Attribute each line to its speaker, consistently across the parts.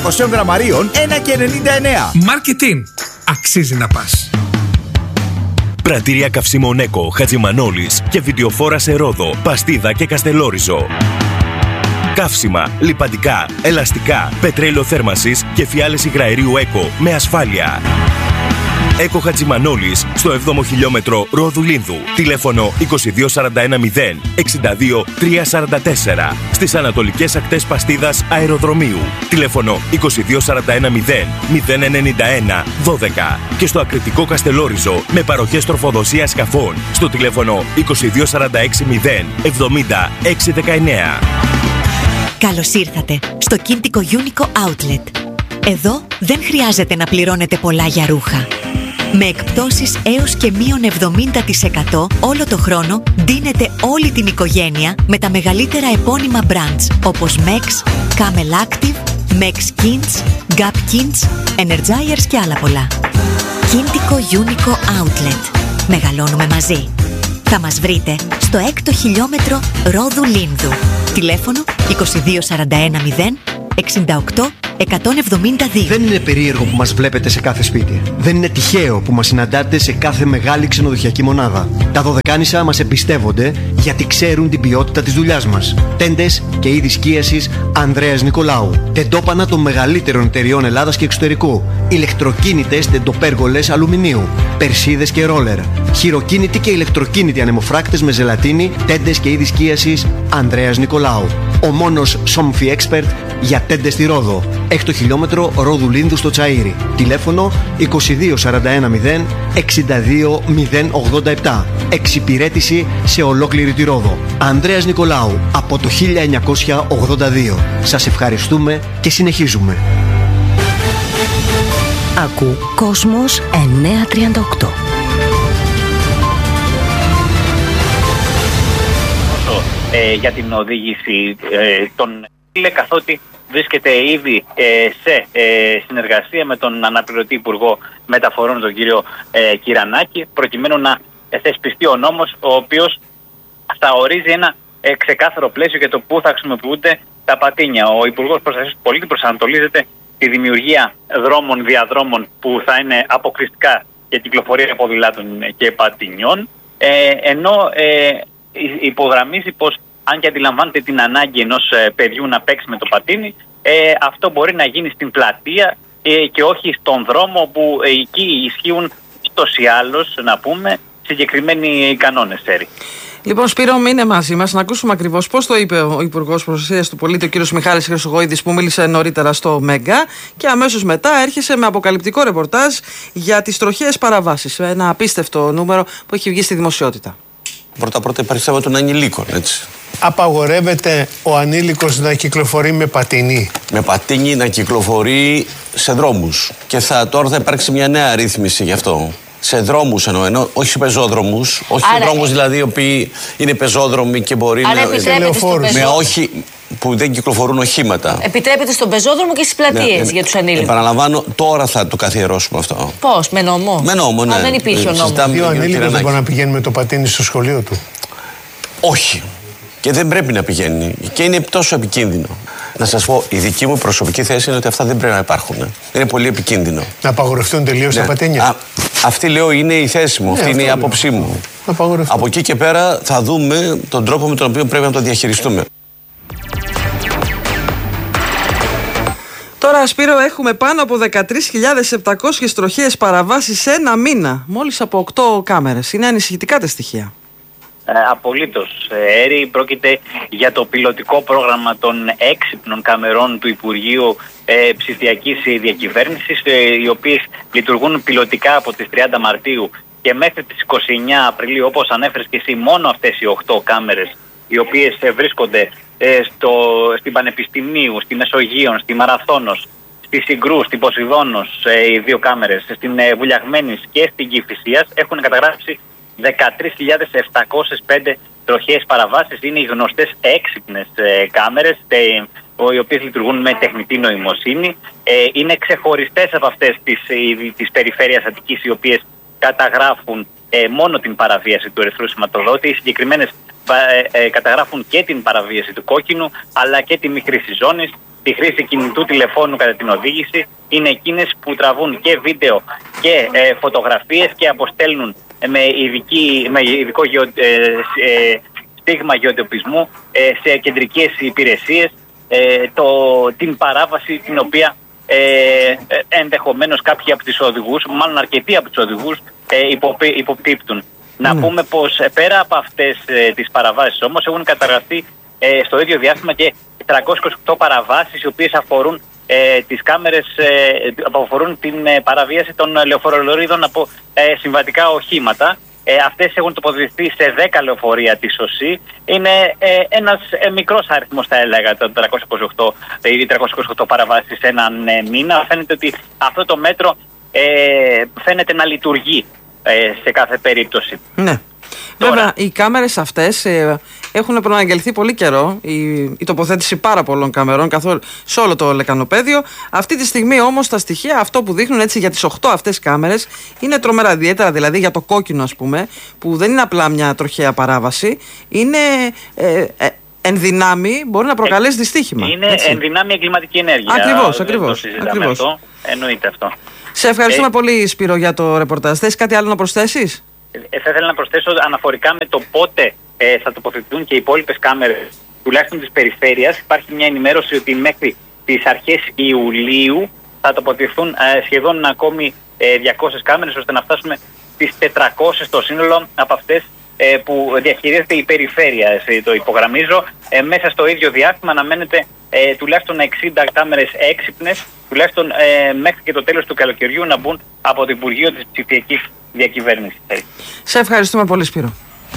Speaker 1: 200 γραμμαρίων 1,99.
Speaker 2: Μάρκετιν. Αξίζει να πας.
Speaker 3: Πρατήρια καυσίμων Έκο, Χατζημανόλης και βιντεοφόρα σε Ρόδο, Παστίδα και Καστελόριζο. Καύσιμα, λιπαντικά, ελαστικά, πετρέλαιο θέρμανσης και φιάλες υγραερίου Έκο με ασφάλεια. Έκο Χατζημανόλης στο 7ο χιλιόμετρο Ρόδου Λίνδου. Τηλέφωνο 22410 62 344. Στις ανατολικές ακτές Παστίδας Αεροδρομίου. Τηλέφωνο 22410 091 12. Και στο ακριτικό Καστελόριζο με παροχές τροφοδοσίας σκαφών στο τηλέφωνο 22460 70 619.
Speaker 4: Καλώς ήρθατε στο Κίντικο Unico Outlet. Εδώ δεν χρειάζεται να πληρώνετε πολλά για ρούχα. Με εκπτώσεις έως και μείον 70% όλο το χρόνο ντύνετε όλη την οικογένεια με τα μεγαλύτερα επώνυμα brands όπως Mex, Camel Active, Mex Kins, Gap Kins, Energizers και άλλα πολλά. Kintiko Unico Outlet. Μεγαλώνουμε μαζί. Θα μας βρείτε στο 6ο χιλιόμετρο Ρόδου Λίνδου. Τηλέφωνο 22410 68 172.
Speaker 5: Δεν είναι περίεργο που μας βλέπετε σε κάθε σπίτι. Δεν είναι τυχαίο που μας συναντάτε σε κάθε μεγάλη ξενοδοχειακή μονάδα. Τα Δωδεκάνησα μας εμπιστεύονται γιατί ξέρουν την ποιότητα της δουλειάς μας. Τέντες και είδη σκίασης Ανδρέας Νικολάου. Τεντόπανα των μεγαλύτερων εταιριών Ελλάδας και εξωτερικού. Ηλεκτροκίνητες τεντοπέργολες αλουμινίου. Περσίδες και ρόλερ. Χειροκίνητοι και ηλεκτροκίνητοι ανεμοφράκτες με ζελατίνη. Τέντες και είδη σκίασης Ανδρέας Νικολάου. Ο μόνος Somfy Expert για τέντες στη Ρόδο. 6ο χιλιόμετρο Ρόδου Λίνδου στο Τσαΐρι. Τηλέφωνο 22410 62 087. Εξυπηρέτηση σε ολόκληρη τη Ρόδο. Ανδρέας Νικολάου από το 1982. Σας ευχαριστούμε και συνεχίζουμε.
Speaker 6: Ακού Κόσμος 938.
Speaker 7: Για την οδήγηση των καθότι βρίσκεται ήδη σε συνεργασία με τον αναπληρωτή Υπουργό Μεταφορών, τον κύριο Κυρανάκη, προκειμένου να θεσπιστεί ο νόμος, ο οποίος θα ορίζει ένα ξεκάθαρο πλαίσιο για το πού θα χρησιμοποιούνται τα πατίνια. Ο Υπουργός Προστασίας του Πολίτη προσανατολίζεται τη δημιουργία δρόμων, διαδρόμων που θα είναι αποκλειστικά για κυκλοφορία ποδηλάτων και πατινιών, ενώ υπογραμμίζει πως αν και αντιλαμβάνεται την ανάγκη ενός παιδιού να παίξει με το πατίνι, αυτό μπορεί να γίνει στην πλατεία και όχι στον δρόμο, που εκεί ισχύουν ούτως ή άλλως, να πούμε, συγκεκριμένοι κανόνες.
Speaker 8: Λοιπόν, Σπύρο, μείνε μαζί μας να ακούσουμε ακριβώς πώς το είπε ο Υπουργός Προστασίας του Πολίτη, ο κύριος Μιχάλης Χρυσογοίδης, που μίλησε νωρίτερα στο Μέγκα, και αμέσως μετά έρχεσαι με αποκαλυπτικό ρεπορτάζ για τις τροχαίες παραβάσεις. Ένα απίστευτο νούμερο που έχει βγει στη δημοσιότητα.
Speaker 9: Πρώτα υπάρχει θέμα των ανηλίκων, έτσι.
Speaker 10: Απαγορεύεται ο ανήλικος να κυκλοφορεί με πατίνι.
Speaker 9: Με πατίνι να κυκλοφορεί σε δρόμους. Και τώρα θα υπάρξει μια νέα ρύθμιση γι' αυτό. Σε δρόμους εννοώ, όχι σε πεζόδρομους. Όχι σε δρόμους δηλαδή οι οποίοι είναι πεζόδρομοι και μπορεί να. Με όχι που δεν κυκλοφορούν οχήματα.
Speaker 6: Επιτρέπεται στον πεζόδρομο και στις πλατείες για τους ανήλικους.
Speaker 9: Επαναλαμβάνω, τώρα θα το καθιερώσουμε αυτό.
Speaker 6: Πώς, με νόμο?
Speaker 9: Με νόμο, ναι.
Speaker 6: Δεν υπήρχε ο νόμος.
Speaker 10: Ο ανήλικος δεν μπορεί να πηγαίνει με το πατίνι στο σχολείο του.
Speaker 9: Όχι. Και δεν πρέπει να πηγαίνει. Και είναι τόσο επικίνδυνο. Να σας πω, η δική μου προσωπική θέση είναι ότι αυτά δεν πρέπει να υπάρχουν. Είναι πολύ επικίνδυνο.
Speaker 10: Να απαγορευτούν τελείως τα πατίνια.
Speaker 9: Αυτή λέω είναι η θέση μου, αυτή είναι η άποψή μου. Από εκεί και πέρα θα δούμε τον τρόπο με τον οποίο πρέπει να το διαχειριστούμε.
Speaker 8: Τώρα, Σπύρο, έχουμε πάνω από 13.700 τροχαίες παραβάσεις σε ένα μήνα. Μόλις από 8 κάμερες. Είναι ανησυχητικά τα στοιχεία.
Speaker 7: Απολύτως, Έρη. Πρόκειται για το πιλωτικό πρόγραμμα των έξυπνων καμερών του Υπουργείου Ψηφιακής Διακυβέρνησης, οι οποίες λειτουργούν πιλωτικά από τις 30 Μαρτίου και μέχρι τις 29 Απριλίου, όπως ανέφερες και εσύ. Μόνο αυτές οι 8 κάμερες, οι οποίες βρίσκονται στην Πανεπιστημίου, στη Μεσογείων, στη Μαραθώνος, στη Συγκρού, στην Ποσειδώνος, οι 2 κάμερες, στην Βουλιαγμένης και στην Κηφισίας, έχουν καταγράψει 13.705 τροχαίες παραβάσεις. Είναι οι γνωστές έξυπνες κάμερες, οι οποίες λειτουργούν με τεχνητή νοημοσύνη. Είναι ξεχωριστές από αυτές της περιφέρειας Αττικής, οι οποίες καταγράφουν μόνο την παραβίαση του ερυθρού σηματοδότη. Οι συγκεκριμένες καταγράφουν και την παραβίαση του κόκκινου, αλλά και τη μη χρήση ζώνης, τη χρήση κινητού τηλεφώνου κατά την οδήγηση. Είναι εκείνες που τραβούν και βίντεο και φωτογραφίες και αποστέλνουν με ειδικό στίγμα γεωτοπισμού σε κεντρικές υπηρεσίες την παράβαση την οποία ενδεχομένως κάποιοι από τους οδηγούς, μάλλον αρκετοί από τους οδηγούς, υποπτύπτουν. Να πούμε πως πέρα από αυτές τις παραβάσεις όμως έχουν καταγραφεί στο ίδιο διάστημα και 328 παραβάσεις οι οποίες αφορούν τις κάμερες, αφορούν την παραβίαση των λεωφορολωρίδων από συμβατικά οχήματα. Αυτές έχουν τοποθετηθεί σε 10 λεωφορεία της ΟΣΥ. Είναι ένας μικρός αριθμός, θα έλεγα, το 328 παραβάσεις σε έναν μήνα. Φαίνεται ότι αυτό το μέτρο φαίνεται να λειτουργεί σε κάθε περίπτωση.
Speaker 8: Ναι. Τώρα, βέβαια, οι κάμερες αυτές έχουν προαναγγελθεί πολύ καιρό, η τοποθέτηση πάρα πολλών καμερών σε όλο το λεκανοπέδιο. Αυτή τη στιγμή όμως τα στοιχεία, αυτό που δείχνουν έτσι για τις 8 αυτές κάμερες, είναι τρομερά. Ιδιαίτερα δηλαδή για το κόκκινο, ας πούμε, που δεν είναι απλά μια τροχαία παράβαση, είναι ενδυνάμει, μπορεί να προκαλέσει δυστύχημα.
Speaker 7: Είναι ενδυνάμει εγκληματική ενέργεια.
Speaker 8: Ακριβώς.
Speaker 7: Εννοείται αυτό.
Speaker 8: Σε ευχαριστούμε πολύ, Σπύρο, για το ρεπορτάζ. Θες κάτι άλλο να προσθέσεις?
Speaker 7: Θα ήθελα να προσθέσω αναφορικά με το πότε θα τοποθετηθούν και οι υπόλοιπες κάμερες, τουλάχιστον της περιφέρειας. Υπάρχει μια ενημέρωση ότι μέχρι τις αρχές Ιουλίου θα τοποθετηθούν σχεδόν ακόμη 200 κάμερες, ώστε να φτάσουμε στις 400 στο σύνολο από αυτές που διαχειρίζεται η περιφέρεια. Το υπογραμμίζω. Μέσα στο ίδιο διάστημα αναμένεται τουλάχιστον 60 κάμερες έξυπνες, τουλάχιστον μέχρι και το τέλος του καλοκαιριού, να μπουν από το Υπουργείο της Ψηφιακής Διακυβέρνησης.
Speaker 8: Σε ευχαριστούμε πολύ, Σπύρο.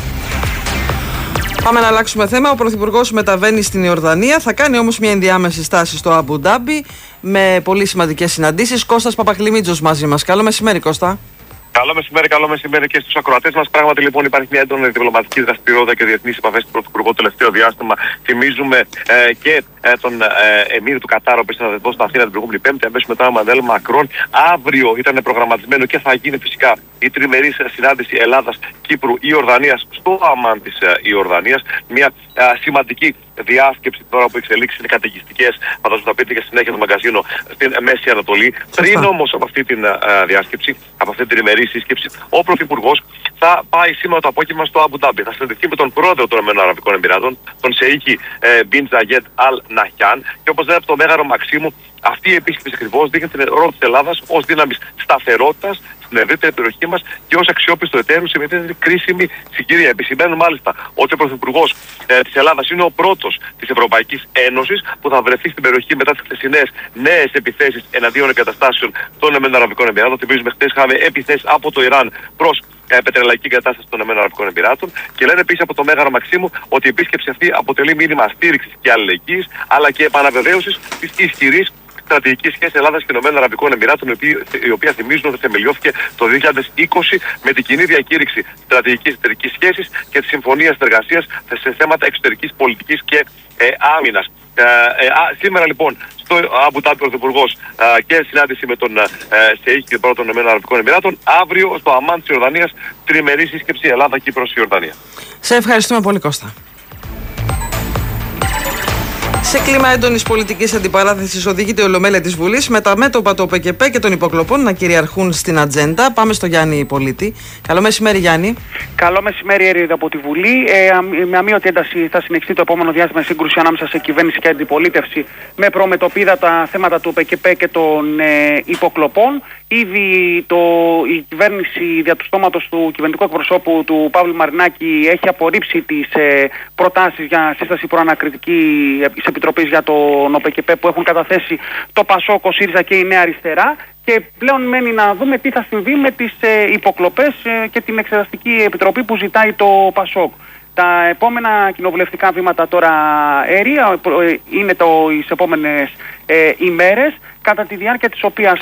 Speaker 8: Πάμε να αλλάξουμε θέμα. Ο Πρωθυπουργός μεταβαίνει στην Ιορδανία. Θα κάνει όμως μια ενδιάμεση στάση στο Αμπου Ντάμπι με πολύ σημαντικές συναντήσεις. Κώστας Παπαχλημίτζος μαζί μας. Καλό μεσημέρι, Κώστα.
Speaker 11: Καλό μεσημέρι και στους ακροατές μας. Πράγματι, λοιπόν, υπάρχει μια έντονη διπλωματική δραστηριότητα και διεθνείς επαφές του Πρωθυπουργού το τελευταίο διάστημα. Θυμίζουμε και τον Εμμύρ του Κατάρ, ο οποίος θα εδώ στα Αθήνα την προηγούμενη Πέμπτη, αμέσως μετά ο Εμμανουέλ Μακρόν. Αύριο ήταν προγραμματισμένο και θα γίνει φυσικά η τριμερής συνάντηση Ελλάδας-Κύπρου-Ιορδανίας στο Αμάν της Ιορδανίας. Μια σημαντική διάσκεψη τώρα που εξελίξει είναι καταιγιστικές, φαντάζομαι θα πείτε και στη συνέχεια του μαγκαζίνο, στην Μέση Ανατολή. Πριν όμως από αυτή την διάσκεψη, από αυτή την τριμερή σύσκεψη, ο Πρωθυπουργός θα πάει σήμερα το απόγευμα στο Αμπου Ντάμπι. Θα συναντηθεί με τον πρόεδρο των ΗΠΑ, τον Σεΐχη Μπιν Ζαγέντ Αλ Ναχιάν, και όπως λέει από το Μέγαρο Μαξίμου, αυτή η επίσκεψη ακριβώς δείχνει την ρόλο της Ελλάδας ως δύναμης σταθερότητας στην ευρύτερη περιοχή μας και ως αξιόπιστο εταίρου σε μια κρίσιμη συγκυρία. Επισημαίνουν μάλιστα ότι ο Πρωθυπουργός της Ελλάδας είναι ο πρώτος της Ευρωπαϊκής Ένωσης που θα βρεθεί στην περιοχή μετά τις χθεσινές νέες επιθέσεις εναντίον εγκαταστάσεων των ΗΠΑ. Θυμίζουμε, χθες είχαμε επιθέσεις από το Ιράν προς πετρελαϊκή εγκατάσταση των ΗΠΑ, και λένε επίσης από το Μέγαρο Μαξίμου ότι η επίσκεψη αυτή αποτελεί μήνυμα στήριξης και αλληλεγγύης, αλλά και επαναβεβαίωσης της ισχυρής στρατηγική σχέση Ελλάδας και ΗΠΑ, η οποία θυμίζουν ότι θεμελιώθηκε το 2020 με την κοινή διακήρυξη στρατηγικής εταιρικής σχέσης και τη συμφωνία συνεργασίας σε θέματα εξωτερικής πολιτικής και άμυνας. Σήμερα λοιπόν στο Αμπου Ντάμπι ο Πρωθυπουργός και συνάντηση με τον Σεΐχη και τον πρόεδρο των ΗΠΑ. Αύριο στο Αμάν της Ιορδανίας τριμερή σύσκεψη Ελλάδα-Κύπρος-Ιορδανία.
Speaker 8: Σε ευχαριστούμε πολύ, Κώστα. Σε κλίμα έντονης πολιτικής αντιπαράθεσης οδηγείται η Ολομέλεια της Βουλής με τα μέτωπα του ΟΠΕΚΕΠΕ και των υποκλοπών να κυριαρχούν στην ατζέντα. Πάμε στο Γιάννη Πολίτη. Καλό μεσημέρι, Γιάννη.
Speaker 12: Καλό μεσημέρι, Έρηδα, από τη Βουλή. Με αμείωτη ένταση θα συνεχιστεί το επόμενο διάστημα η σύγκρουση ανάμεσα σε κυβέρνηση και αντιπολίτευση με προμετωπίδα τα θέματα του ΟΠΕΚΕΠΕ και των υποκλοπών. Ήδη η κυβέρνηση δια του στόματος του κυβερνητικού εκπροσώπου του Παύλου Μαρινάκη έχει απορρίψει τις προτάσεις για σύσταση προανακριτικής επιτροπής για τον ΟΠΕΚΕΠΕ που έχουν καταθέσει το ΠΑΣΟΚ, ο ΣΥΡΙΖΑ και η Νέα Αριστερά. Και πλέον μένει να δούμε τι θα συμβεί με τις υποκλοπές και την εξεταστική επιτροπή που ζητάει το ΠΑΣΟΚ. Τα επόμενα κοινοβουλευτικά βήματα τώρα, Έρια, είναι τις επόμενες ημέρες, κατά τη διάρκεια της οποίας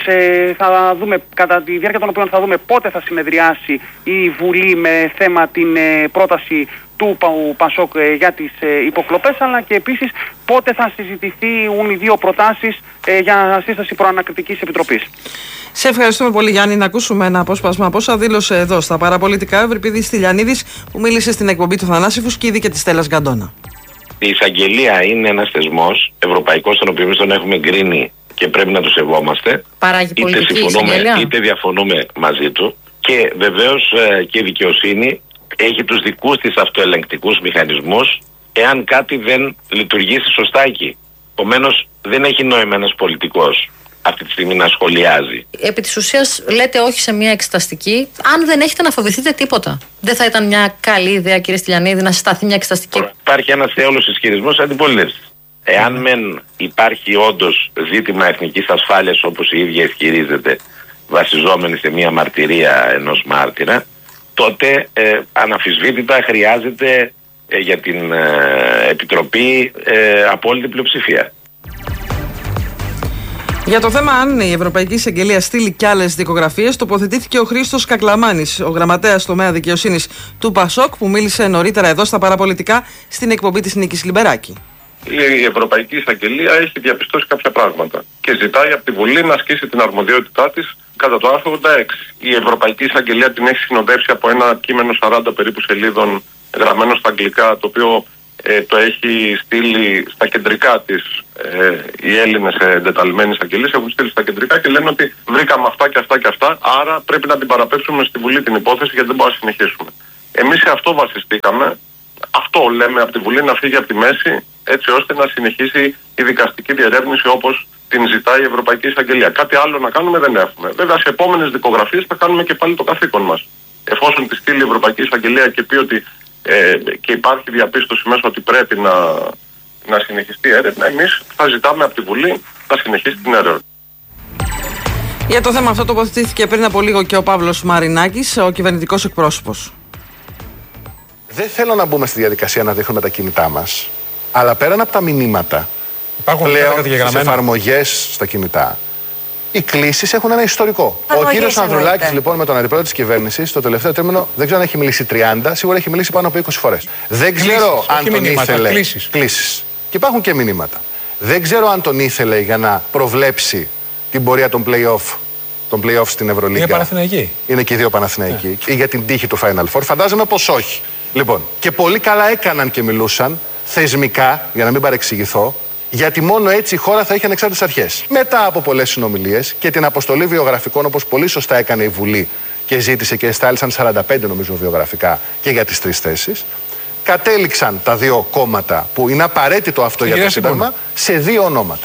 Speaker 12: θα δούμε πότε θα συνεδριάσει η Βουλή με θέμα την πρόταση του Πασόκ για τις υποκλοπές, αλλά και επίσης πότε θα συζητηθούν οι δύο προτάσεις για σύσταση προανακριτικής επιτροπής.
Speaker 8: Σε ευχαριστούμε πολύ, Γιάννη. Να ακούσουμε ένα απόσπασμα από όσα δήλωσε εδώ στα παραπολιτικά ο Ευρυπίδης Τηλιανίδης, που μίλησε στην εκπομπή του Θανάση Φουσκίδη και της Στέλλας Γκαντόνα.
Speaker 13: Η εισαγγελία είναι ένας θεσμός ευρωπαϊκός, τον οποίο εμείς τον έχουμε εγκρίνει και πρέπει να το σεβόμαστε.
Speaker 6: Παράγει πολιτική εισαγγελία.
Speaker 13: Είτε διαφωνούμε μαζί του. Και βεβαίως και η δικαιοσύνη έχει τους δικούς της αυτοελεγκτικούς μηχανισμούς εάν κάτι δεν λειτουργήσει σωστά εκεί. Επομένως δεν έχει νόημα ένας πολιτικός αυτή τη στιγμή να σχολιάζει.
Speaker 6: Επί της ουσίας λέτε όχι σε μια εξεταστική, αν δεν έχετε να φοβηθείτε τίποτα. Δεν θα ήταν μια καλή ιδέα, κύριε Στυλιανίδη, να συσταθεί μια εξεταστική?
Speaker 13: Υπάρχει ένας θέολος ισχυρισμός αντιπολίτευσης. Εάν μεν υπάρχει όντως ζήτημα εθνικής ασφάλειας, όπως η ίδια ισχυρίζεται, βασιζόμενη σε μια μαρτυρία ενός μάρτυρα, τότε αναμφισβήτητα χρειάζεται για την Επιτροπή απόλυτη πλειοψηφία.
Speaker 8: Για το θέμα αν η Ευρωπαϊκή Εισαγγελία στείλει κι άλλες δικογραφίες, τοποθετήθηκε ο Χρήστος Κακλαμάνης, ο γραμματέας τομέα δικαιοσύνης του Πασόκ, που μίλησε νωρίτερα εδώ στα παραπολιτικά στην εκπομπή της Νίκης Λιμπεράκη.
Speaker 14: Η Ευρωπαϊκή Εισαγγελία έχει διαπιστώσει κάποια πράγματα και ζητάει από τη Βουλή να ασκήσει την αρμοδιότητά της κατά το άρθρο 86. Η Ευρωπαϊκή Εισαγγελία την έχει συνοδεύσει από ένα κείμενο 40 περίπου σελίδων γραμμένο στα αγγλικά, το οποίο το έχει στείλει στα κεντρικά της. Οι Έλληνες εντεταλμένοι εισαγγελίες έχουν στείλει στα κεντρικά και λένε ότι βρήκαμε αυτά και αυτά και αυτά, άρα πρέπει να την παραπέψουμε στη Βουλή την υπόθεση, γιατί δεν μπορούμε να συνεχίσουμε. Εμείς σε αυτό βασιστήκαμε. Αυτό λέμε από τη Βουλή να φύγει από τη μέση, έτσι ώστε να συνεχίσει η δικαστική διερεύνηση όπως την ζητάει η Ευρωπαϊκή Εισαγγελία. Κάτι άλλο να κάνουμε δεν έχουμε. Βέβαια, σε επόμενες δικογραφίες θα κάνουμε και πάλι το καθήκον μας. Εφόσον τη στείλει η Ευρωπαϊκή Εισαγγελία και πει ότι και υπάρχει διαπίστωση μέσα ότι πρέπει να συνεχιστεί η έρευνα, εμείς θα ζητάμε από τη Βουλή να συνεχίσει την έρευνα.
Speaker 8: Για το θέμα αυτό τοποθετήθηκε πριν από λίγο και ο Παύλος Μαρινάκης, ο κυβερνητικός εκπρόσωπος.
Speaker 15: Δεν θέλω να μπούμε στη διαδικασία να δείχνουμε τα κινητά μας, αλλά πέραν από τα μηνύματα,
Speaker 2: υπάρχουν
Speaker 15: πλέον στις εφαρμογές στα κινητά, οι κλήσεις έχουν ένα ιστορικό. Ο κύριος Ανδρουλάκης, λοιπόν, με τον αντιπρόεδρο της κυβέρνησης, το τελευταίο τρίμηνο δεν ξέρω αν έχει μιλήσει 30, σίγουρα έχει μιλήσει πάνω από 20 φορές. Δεν ξέρω αν τον ήθελε. Κλήσεις. Και υπάρχουν και μηνύματα. Δεν ξέρω αν τον ήθελε για να προβλέψει την πορεία των play-off στην Ευρωλίγκα.
Speaker 2: Είναι Παναθηναϊκοί.
Speaker 15: Είναι και οι δύο Παναθηναϊκοί. Ή για την τύχη του Final Four. Φαντάζομαι πως όχι. Λοιπόν, και πολύ καλά έκαναν και μιλούσαν θεσμικά, για να μην παρεξηγηθώ, γιατί μόνο έτσι η χώρα θα έχει ανεξάρτητες αρχές. Μετά από πολλές συνομιλίες και την αποστολή βιογραφικών, όπως πολύ σωστά έκανε η Βουλή και ζήτησε και εστάλησαν 45 νομίζω βιογραφικά και για τις 3 θέσεις, κατέληξαν τα δύο κόμματα, που είναι απαραίτητο αυτό για το Σύνταγμα, σε 2 ονόματα.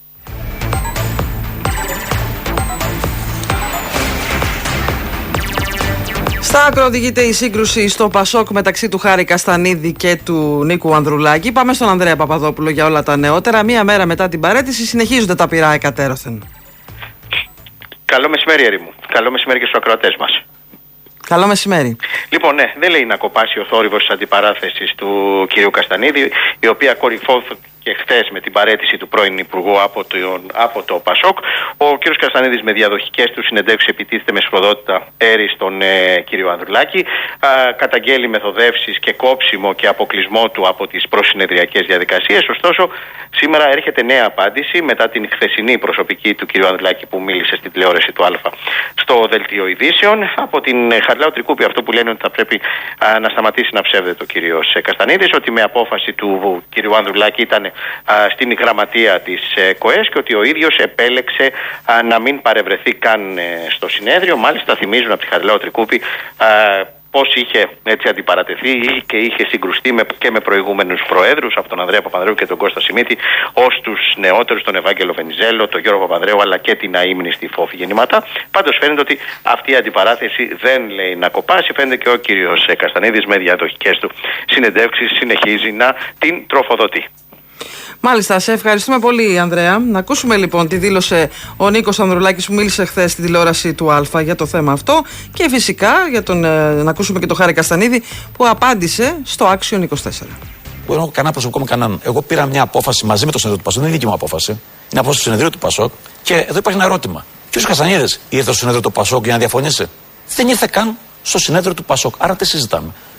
Speaker 8: Στα άκρα οδηγείται η σύγκρουση στο Πασόκ μεταξύ του Χάρη Καστανίδη και του Νίκου Ανδρουλάκη. Πάμε στον Ανδρέα Παπαδόπουλο για όλα τα νεότερα. Μία μέρα μετά την παραίτηση συνεχίζονται τα πυρά εκατέρωθεν.
Speaker 16: Καλό μεσημέρι, Ερήμου. Καλό μεσημέρι και στους ακροατές μας.
Speaker 8: Καλό μεσημέρι.
Speaker 16: Λοιπόν, ναι, δεν λέει να κοπάσει ο θόρυβος της αντιπαράθεσης του κυρίου Καστανίδη, η οποία κορυφώθηκε χθες με την παραίτηση του πρώην Υπουργού από το Πασόκ. Ο κ. Καστανίδης με διαδοχικές του συνεντεύξεις επιτίθεται με σφοδρότητα έρη στον κύριο Ανδρουλάκη. Καταγγέλει μεθοδεύσεις και κόψιμο και αποκλεισμό του από τις προσυνεδριακές διαδικασίες. Ωστόσο, σήμερα έρχεται νέα απάντηση μετά την χθεσινή προσωπική του κ. Ανδρουλάκη που μίλησε στην τηλεόραση του Α στο Δελτίο Ειδήσεων. Από την Χαριλάου Τρικούπη, αυτό που λένε ότι θα πρέπει να σταματήσει να ψεύδεται ο κ. Καστανίδης, ότι με απόφαση του κ. Ανδρουλάκη ήταν στην γραμματεία της ΚΟΕΣ και ότι ο ίδιος επέλεξε να μην παρευρεθεί καν στο συνέδριο. Μάλιστα θυμίζουν από τη Χαριλάου Τρικούπη πώς είχε έτσι αντιπαρατεθεί και είχε συγκρουστεί και με προηγούμενους προέδρους, από τον Ανδρέα Παπανδρέου και τον Κώστα Σιμίτη, ως τους νεότερους, τον Ευάγγελο Βενιζέλο, τον Γιώργο Παπανδρέου, αλλά και την αείμνηστη Φόφη Γεννηματά. Πάντως φαίνεται ότι αυτή η αντιπαράθεση δεν λέει να κοπάσει. Φαίνεται και ο κύριος Καστανίδης με διαδοχικές του συνεντεύξεις συνεχίζει να την τροφοδοτεί.
Speaker 8: Μάλιστα, σε ευχαριστούμε πολύ, Ανδρέα. Να ακούσουμε λοιπόν τι δήλωσε ο Νίκος Ανδρουλάκης που μίλησε χθες στην τηλεόραση του Α για το θέμα αυτό και φυσικά να ακούσουμε και τον Χάρη Καστανίδη που απάντησε στο Action 24.
Speaker 17: Δεν έχω κανένα προσωπικό με κανέναν. Εγώ πήρα μια απόφαση μαζί με το συνέδριο του Πασόκ, δεν είναι δική μου απόφαση. Είναι απόφαση του συνεδρίου του Πασόκ και εδώ υπάρχει ένα ερώτημα. Ποιος Καστανίδης ήρθε στο συνέδριο του Πασόκ για να διαφωνήσει? Δεν ήρθε καν στο συνέδριο του Πασόκ. Άρα τι συζητάμε?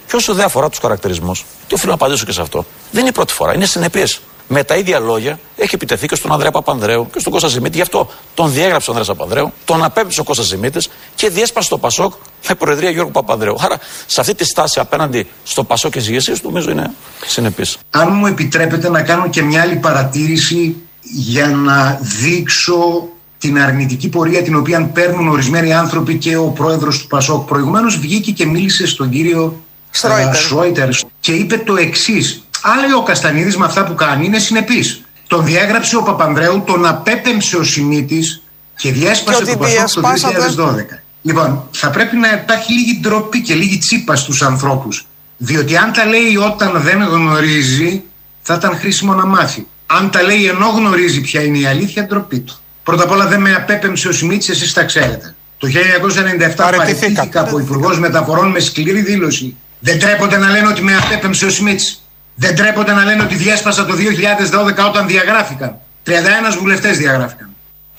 Speaker 17: Και όσο δεν αφορά τους χαρακτηρισμούς, και οφείλω να απαντήσω και σε αυτό, δεν είναι η πρώτη φορά, είναι συνεπής. Με τα ίδια λόγια έχει επιτεθεί και στον Ανδρέα Παπανδρέου και στον Κώστα Ζημίτη. Γι' αυτό τον διέγραψε ο Ανδρέας Παπανδρέου, τον απέπτυσε ο Κώστας Ζημίτης και διέσπασε το Πασόκ με προεδρία Γιώργου Παπανδρέου. Άρα, σε αυτή τη στάση απέναντι στο Πασόκ και στις ηγεσίες του, νομίζω είναι συνεπής.
Speaker 18: Αν μου επιτρέπετε να κάνω και μια άλλη παρατήρηση για να δείξω την αρνητική πορεία την οποία παίρνουν ορισμένοι άνθρωποι, και ο πρόεδρος του Πασόκ προηγουμένως βγήκε και μίλησε στον κύριο Σρόιτερ και είπε το εξής. Άλλοι ο Καστανίδης με αυτά που κάνει είναι συνεπής. Τον διέγραψε ο Παπανδρέου, τον απέπεμψε ο Σιμίτης και διέσπασε το Πασόκ το 2012. Λοιπόν, θα πρέπει να υπάρχει λίγη ντροπή και λίγη τσίπα στους ανθρώπους. Διότι αν τα λέει όταν δεν γνωρίζει, θα ήταν χρήσιμο να μάθει. Αν τα λέει ενώ γνωρίζει ποια είναι η αλήθεια, ντροπή του. Πρώτα απ' όλα δεν με απέπεμψε ο Σιμίτης, εσείς τα ξέρετε. Το 1997 παραιτήθηκα από Υπουργός Μεταφορών με σκληρή δήλωση. Δεν τρέπονται να λένε ότι με απέπεμψε ο Σιμίτης. Δεν τρέπονται να λένε ότι διέσπασα το 2012 όταν διαγράφηκαν. 31 βουλευτές διαγράφηκαν.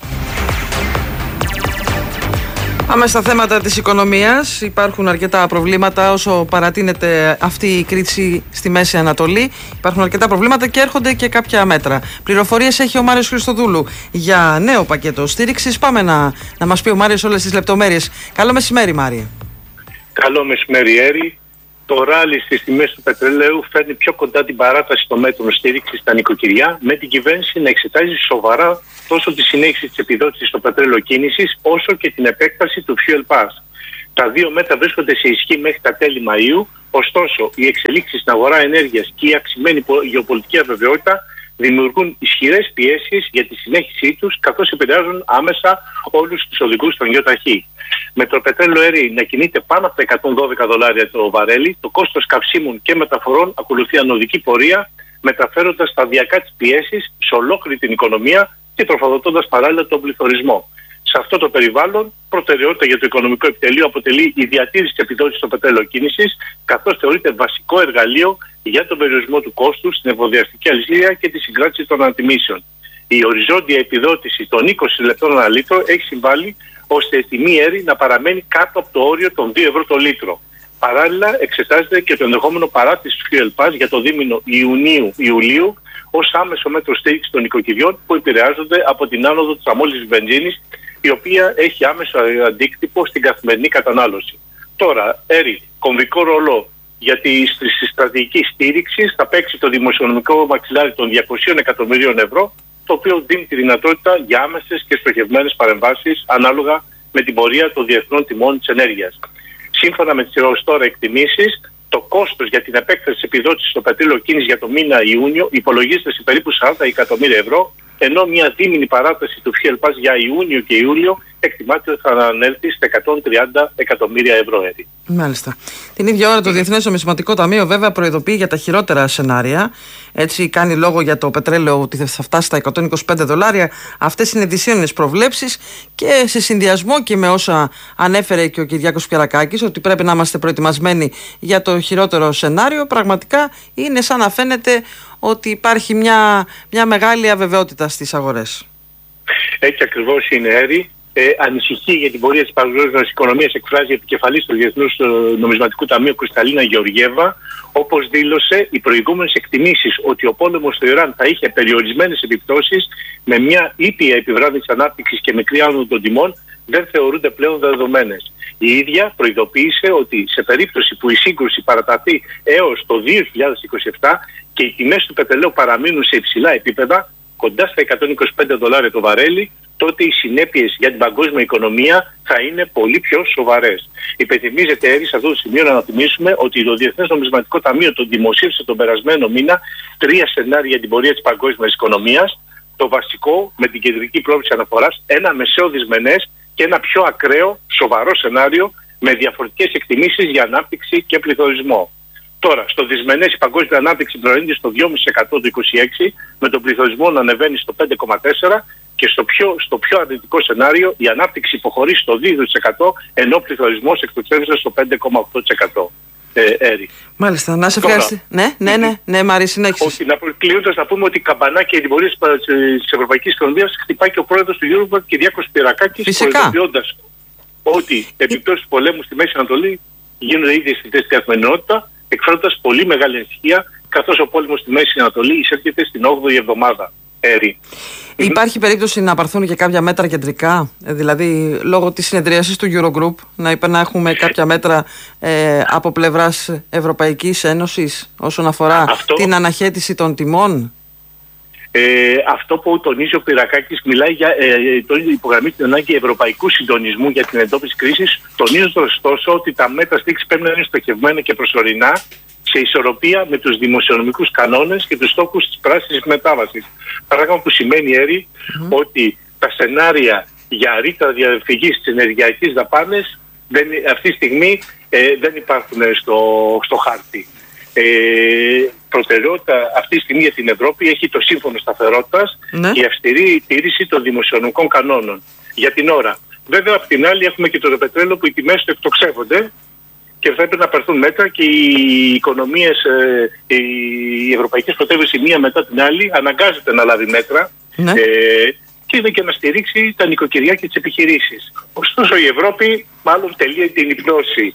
Speaker 8: Πάμε στα θέματα της οικονομίας. Υπάρχουν αρκετά προβλήματα όσο παρατείνεται αυτή η κρίση στη Μέση Ανατολή. Υπάρχουν αρκετά προβλήματα και έρχονται και κάποια μέτρα. Πληροφορίες έχει ο Μάριος Χριστοδούλου για νέο πακέτο στήριξης. Πάμε να μας πει ο Μάριος όλες τις λεπτομέρειες. Καλό μεσημέρι, Μάρια.
Speaker 19: Καλό μεσημέρι, Έρη. Το ράλι στις τιμές του πετρελαίου φέρνει πιο κοντά την παράταση των μέτρων στήριξης στα νοικοκυριά, με την κυβέρνηση να εξετάζει σοβαρά τόσο τη συνέχιση της επιδότησης στο πετρέλαιο κίνησης, όσο και την επέκταση του Fuel Pass. Τα δύο μέτρα βρίσκονται σε ισχύ μέχρι τα τέλη Μαΐου, ωστόσο οι εξελίξεις στην αγορά ενέργειας και η αυξημένη γεωπολιτική αβεβαιότητα δημιουργούν ισχυρές πιέσεις για τη συνέχισή τους, καθώς επηρεάζουν άμεσα όλους τους οδηγούς των ΙΟΤΑΧΗ. Με το πετρέλαιο αέριο να κινείται πάνω από τα $112 το βαρέλι, το κόστος καυσίμων και μεταφορών ακολουθεί ανωδική πορεία, μεταφέροντας σταδιακά τις πιέσεις σε ολόκληρη την οικονομία και τροφοδοτώντας παράλληλα τον πληθωρισμό. Σε αυτό το περιβάλλον, προτεραιότητα για το οικονομικό επιτελείο αποτελεί η διατήρηση της επιδότησης στο πετρέλαιο κίνησης, καθώς θεωρείται βασικό εργαλείο για τον περιορισμό του κόστους στην εφοδιαστική αλυσίδα και τη συγκράτηση των ανατιμήσεων. Η οριζόντια επιδότηση των 20 λεπτών ανά λίτρο έχει συμβάλει ώστε η τιμή αέρι να παραμένει κάτω από το όριο των 2 ευρώ το λίτρο. Παράλληλα, εξετάζεται και το ενδεχόμενο παράτηση του Fuel Pass για το δίμηνο Ιουνίου-Ιουλίου ως άμεσο μέτρο στήριξη των νοικοκυριών που επηρεάζονται από την άνοδο της αμόλυσης βενζίνης, η οποία έχει άμεσο αντίκτυπο στην καθημερινή κατανάλωση. Τώρα, Έρη, κομβικό ρόλο για τη στρατηγική στήριξη θα παίξει το δημοσιονομικό μαξιλάρι των 200 εκατομμυρίων ευρώ, το οποίο δίνει τη δυνατότητα για άμεσες και στοχευμένες παρεμβάσεις ανάλογα με την πορεία των διεθνών τιμών της ενέργειας. Σύμφωνα με τις έως τώρα εκτιμήσεις, το κόστος για την επέκταση της επιδότησης στο πετρέλαιο κίνηση για το μήνα Ιούνιο υπολογίζεται σε περίπου 40 εκατομμύρια ευρώ, ενώ μια δίμηνη παράταση του Fuel Pass για Ιούνιο και Ιούλιο εκτιμάται ότι θα ανέλθει στα 130 εκατομμύρια ευρώ.
Speaker 8: Μάλιστα. Την ίδια ώρα το Διεθνές Νομισματικό Ταμείο βέβαια προειδοποιεί για τα χειρότερα σενάρια. Έτσι κάνει λόγο για το πετρέλαιο ότι θα φτάσει στα $125. Αυτές είναι δυσίωνες προβλέψεις και σε συνδυασμό και με όσα ανέφερε και ο Κυριάκος Πιερακάκης, ότι πρέπει να είμαστε προετοιμασμένοι για το χειρότερο σενάριο, πραγματικά είναι σαν να φαίνεται ότι υπάρχει μια μεγάλη αβεβαιότητα στις αγορές.
Speaker 19: Έτσι ακριβώς είναι, Έρη. Ανησυχεί για την πορεία της παγκόσμιας οικονομίας εκφράζει η επικεφαλής του Διεθνούς Νομισματικού Ταμείου Κρυσταλίνα Γεωργιέβα, όπως δήλωσε οι προηγούμενες εκτιμήσεις ότι ο πόλεμος στο Ιράν θα είχε περιορισμένες επιπτώσεις με μια ήπια επιβράδυνση ανάπτυξης και μικρή άνοδο των τιμών δεν θεωρούνται πλέον δεδομένες. Η ίδια προειδοποίησε ότι σε περίπτωση που η σύγκρουση παραταθεί έως το 2027 και οι τιμές του πετρελαίου παραμείνουν σε υψηλά επίπεδα, κοντά στα $125 το βαρέλι, τότε οι συνέπειες για την παγκόσμια οικονομία θα είναι πολύ πιο σοβαρές. Υπενθυμίζεται, Έρη, σε αυτό το σημείο να ανατιμήσουμε ότι το Διεθνές Νομισματικό Ταμείο τον δημοσίευσε τον περασμένο μήνα 3 σενάρια για την πορεία της παγκόσμιας οικονομίας. Το βασικό με την κεντρική πρόβλεψη αναφοράς, ένα μεσαίο δυσμενές και ένα πιο ακραίο, σοβαρό σενάριο με διαφορετικές εκτιμήσεις για ανάπτυξη και πληθωρισμό. Τώρα, στο δυσμενές η παγκόσμια ανάπτυξη προέρχεται στο 2,5% το 2026, με τον πληθωρισμό να ανεβαίνει στο 5,4%, και στο πιο αρνητικό σενάριο η ανάπτυξη υποχωρεί στο 2%, ενώ ο πληθωρισμός εκτοξεύεται στο 5,8%.
Speaker 8: Μάλιστα, να σε ευχαριστώ. Ναι, Μάρη, συνέχισε.
Speaker 19: Κλείνοντας, να πούμε ότι η καμπανάκια για την πορεία της Ευρωπαϊκής Οικονομίας χτυπάει και ο πρόεδρος του Eurogroup, Κυριάκος Πιερακάκης, προειδοποιώντας ότι επιπτώσεις του πολέμου στη Μέση Ανατολή γίνονται ήδη αισθητές στην καθημερινότητα εκφράζοντας πολύ μεγάλη ανησυχία, καθώς ο πόλεμος στη Μέση Ανατολή εισέρχεται στην 8η εβδομάδα.
Speaker 8: Υπάρχει περίπτωση να πάρθουν και κάποια μέτρα κεντρικά, δηλαδή λόγω της συνεδρίασης του Eurogroup, να έχουμε κάποια μέτρα από πλευράς Ευρωπαϊκής Ένωσης όσον αφορά την αναχέτηση των τιμών?
Speaker 19: Αυτό που τονίζει ο Πυρακάκης, μιλάει για υπογραμμίζει την ανάγκη ευρωπαϊκού συντονισμού για την εντόπιση κρίσης, τονίζοντας ωστόσο ότι τα μέτρα στήριξης πρέπει να είναι στοχευμένα και προσωρινά, σε ισορροπία με τους δημοσιονομικούς κανόνες και τους στόχους της πράσινης μετάβασης. Πράγμα που σημαίνει, Έρη, ότι τα σενάρια για ρήτρα διαφυγής της ενεργειακής δαπάνες αυτή τη στιγμή δεν υπάρχουν στο χάρτη. Προτεραιότητα αυτή τη στιγμή για την Ευρώπη έχει το σύμφωνο σταθερότητας και η αυστηρή τήρηση των δημοσιονομικών κανόνων για την ώρα. Βέβαια, απ' την άλλη, έχουμε και το πετρέλαιο που οι τιμές του εκτοξεύονται και θα έπρεπε να πάρθουν μέτρα και οι οικονομίες, οι ευρωπαϊκές πρωτεύουσες, η μία μετά την άλλη, αναγκάζεται να λάβει μέτρα και να στηρίξει τα νοικοκυριά και τις επιχειρήσεις. Ωστόσο, η Ευρώπη μάλλον τελείει την υπνώση.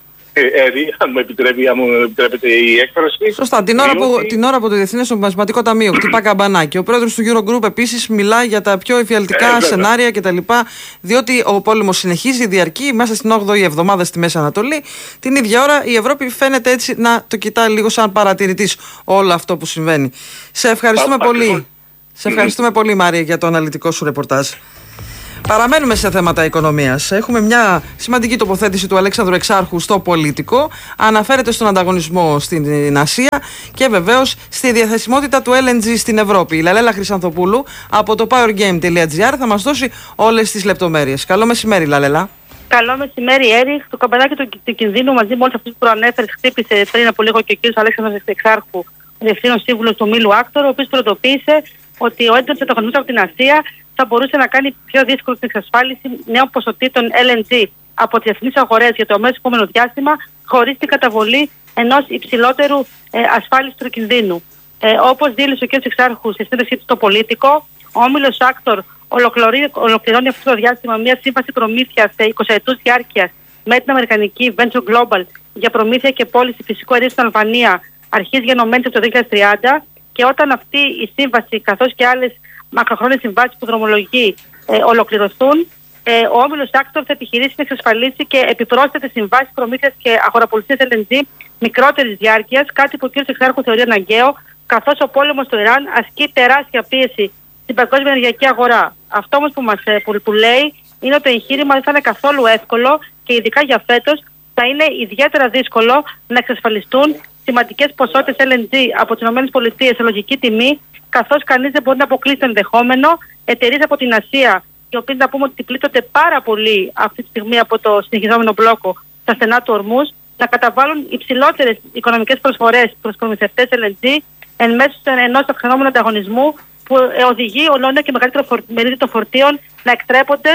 Speaker 19: Αν μου επιτρέπετε η έκφραση.
Speaker 8: Σωστά. Την ώρα που το Διεθνές Νομισματικό Ταμείο χτυπά καμπανάκι, ο πρόεδρος του Eurogroup επίσης μιλάει για τα πιο εφιαλτικά σενάρια κτλ. Διότι ο πόλεμος συνεχίζει, διαρκεί μέσα στην 8η εβδομάδα στη Μέση Ανατολή. Την ίδια ώρα η Ευρώπη φαίνεται έτσι να το κοιτά λίγο σαν παρατηρητής όλο αυτό που συμβαίνει. Σε ευχαριστούμε πολύ. Σε ευχαριστούμε πολύ, Μάρια, για το αναλυτικό σου ρεπορτάζ. Παραμένουμε σε θέματα οικονομίας. Έχουμε μια σημαντική τοποθέτηση του Αλέξανδρου Εξάρχου στο Πολίτικο. Αναφέρεται στον ανταγωνισμό στην Ασία και βεβαίως στη διαθεσιμότητα του LNG στην Ευρώπη. Η Λαλέλα Χρυσανθοπούλου από το powergame.gr θα μας δώσει όλες τις λεπτομέρειες. Καλό μεσημέρι, Λαλέλα.
Speaker 20: Καλό μεσημέρι, Έριχ. Το καμπανάκι του κινδύνου μαζί με όλους αυτούς που προανέφερες χτύπησε πριν από λίγο και ο κ. Αλέξανδρος Εξάρχου, ο Διευθύνων Σύμβουλος του Μήλου Άκτορ, ο οποίος προειδοποίησε ότι ο έντονος ανταγωνισμός από την Ασία θα μπορούσε να κάνει πιο δύσκολη την εξασφάλιση νέων ποσοτήτων LNG από τις εθνικές αγορές για το αμέσως επόμενο διάστημα, χωρίς την καταβολή ενός υψηλότερου ασφάλιστου κινδύνου. Όπως δήλωσε ο κ. Εξάρχου στη συνέντευξή του στο Πολίτικο, ο όμιλος Άκτορ ολοκληρώνει αυτό το διάστημα μια σύμβαση προμήθειας 20 ετούς διάρκειας με την αμερικανική Venture Global για προμήθεια και πώληση φυσικού αερίου στην Αλβανία αρχής γενομένης από το 2030, και όταν αυτή η σύμβαση καθώς και άλλες μακροχρόνιες συμβάσεις που δρομολογεί ολοκληρωθούν, ο όμιλος Άκτορ θα επιχειρήσει να εξασφαλίσει και επιπρόσθετες συμβάσεις προμήθειας και αγοραπολισίας LNG μικρότερης διάρκειας, κάτι που ο κ. Εξάρχου θεωρεί αναγκαίο, καθώς ο πόλεμος στο Ιράν ασκεί τεράστια πίεση στην παγκόσμια ενεργειακή αγορά. Αυτό όμως που λέει είναι ότι το εγχείρημα δεν θα είναι καθόλου εύκολο και ειδικά για φέτος θα είναι ιδιαίτερα δύσκολο να εξασφαλιστούν σημαντικές ποσότητες LNG από τις ΗΠΑ σε λογική τιμή, καθώς κανείς δεν μπορεί να αποκλείσει το ενδεχόμενο εταιρείες από την Ασία, οι οποίες να πούμε ότι πλήττονται πάρα πολύ αυτή τη στιγμή από το συνεχιζόμενο μπλόκο στα στενά του Ορμούζ, να καταβάλουν υψηλότερες οικονομικές προσφορές προς προμηθευτές LNG εν μέσω ενός αυξανόμενου ανταγωνισμού που οδηγεί ολόνα και μεγαλύτερο μερίδιο των φορτίων να εκτρέπονται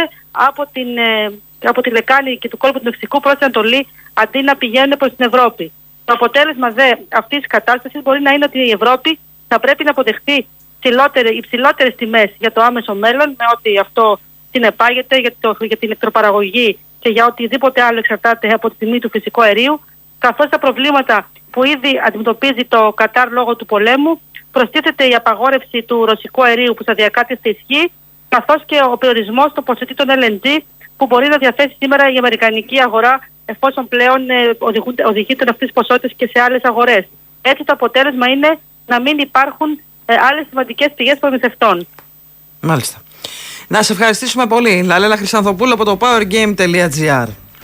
Speaker 20: από τη λεκάνη και του κόλπου του Μεξικού προς την Ανατολή, αντί να πηγαίνουν προς την Ευρώπη. Το αποτέλεσμα αυτής της κατάστασης μπορεί να είναι ότι η Ευρώπη θα πρέπει να αποδεχτεί υψηλότερες τιμές για το άμεσο μέλλον, με ό,τι αυτό συνεπάγεται για την ηλεκτροπαραγωγή και για οτιδήποτε άλλο εξαρτάται από τη τιμή του φυσικού αερίου, καθώς τα προβλήματα που ήδη αντιμετωπίζει το Κατάρ λόγω του πολέμου, προστίθεται η απαγόρευση του ρωσικού αερίου που σταδιακά τίθεται ισχύ, καθώς και ο περιορισμός των ποσοτήτων LNG που μπορεί να διαθέσει σήμερα η αμερικανική αγορά, εφόσον πλέον οδηγείται αυτές τις ποσότητες και σε άλλες αγορές. Έτσι το αποτέλεσμα είναι να μην υπάρχουν άλλες σημαντικές πηγές προμηθευτών.
Speaker 8: Μάλιστα. Να σε ευχαριστήσουμε πολύ, Λαλέλα Χρυσανθοπούλου από το powergame.gr.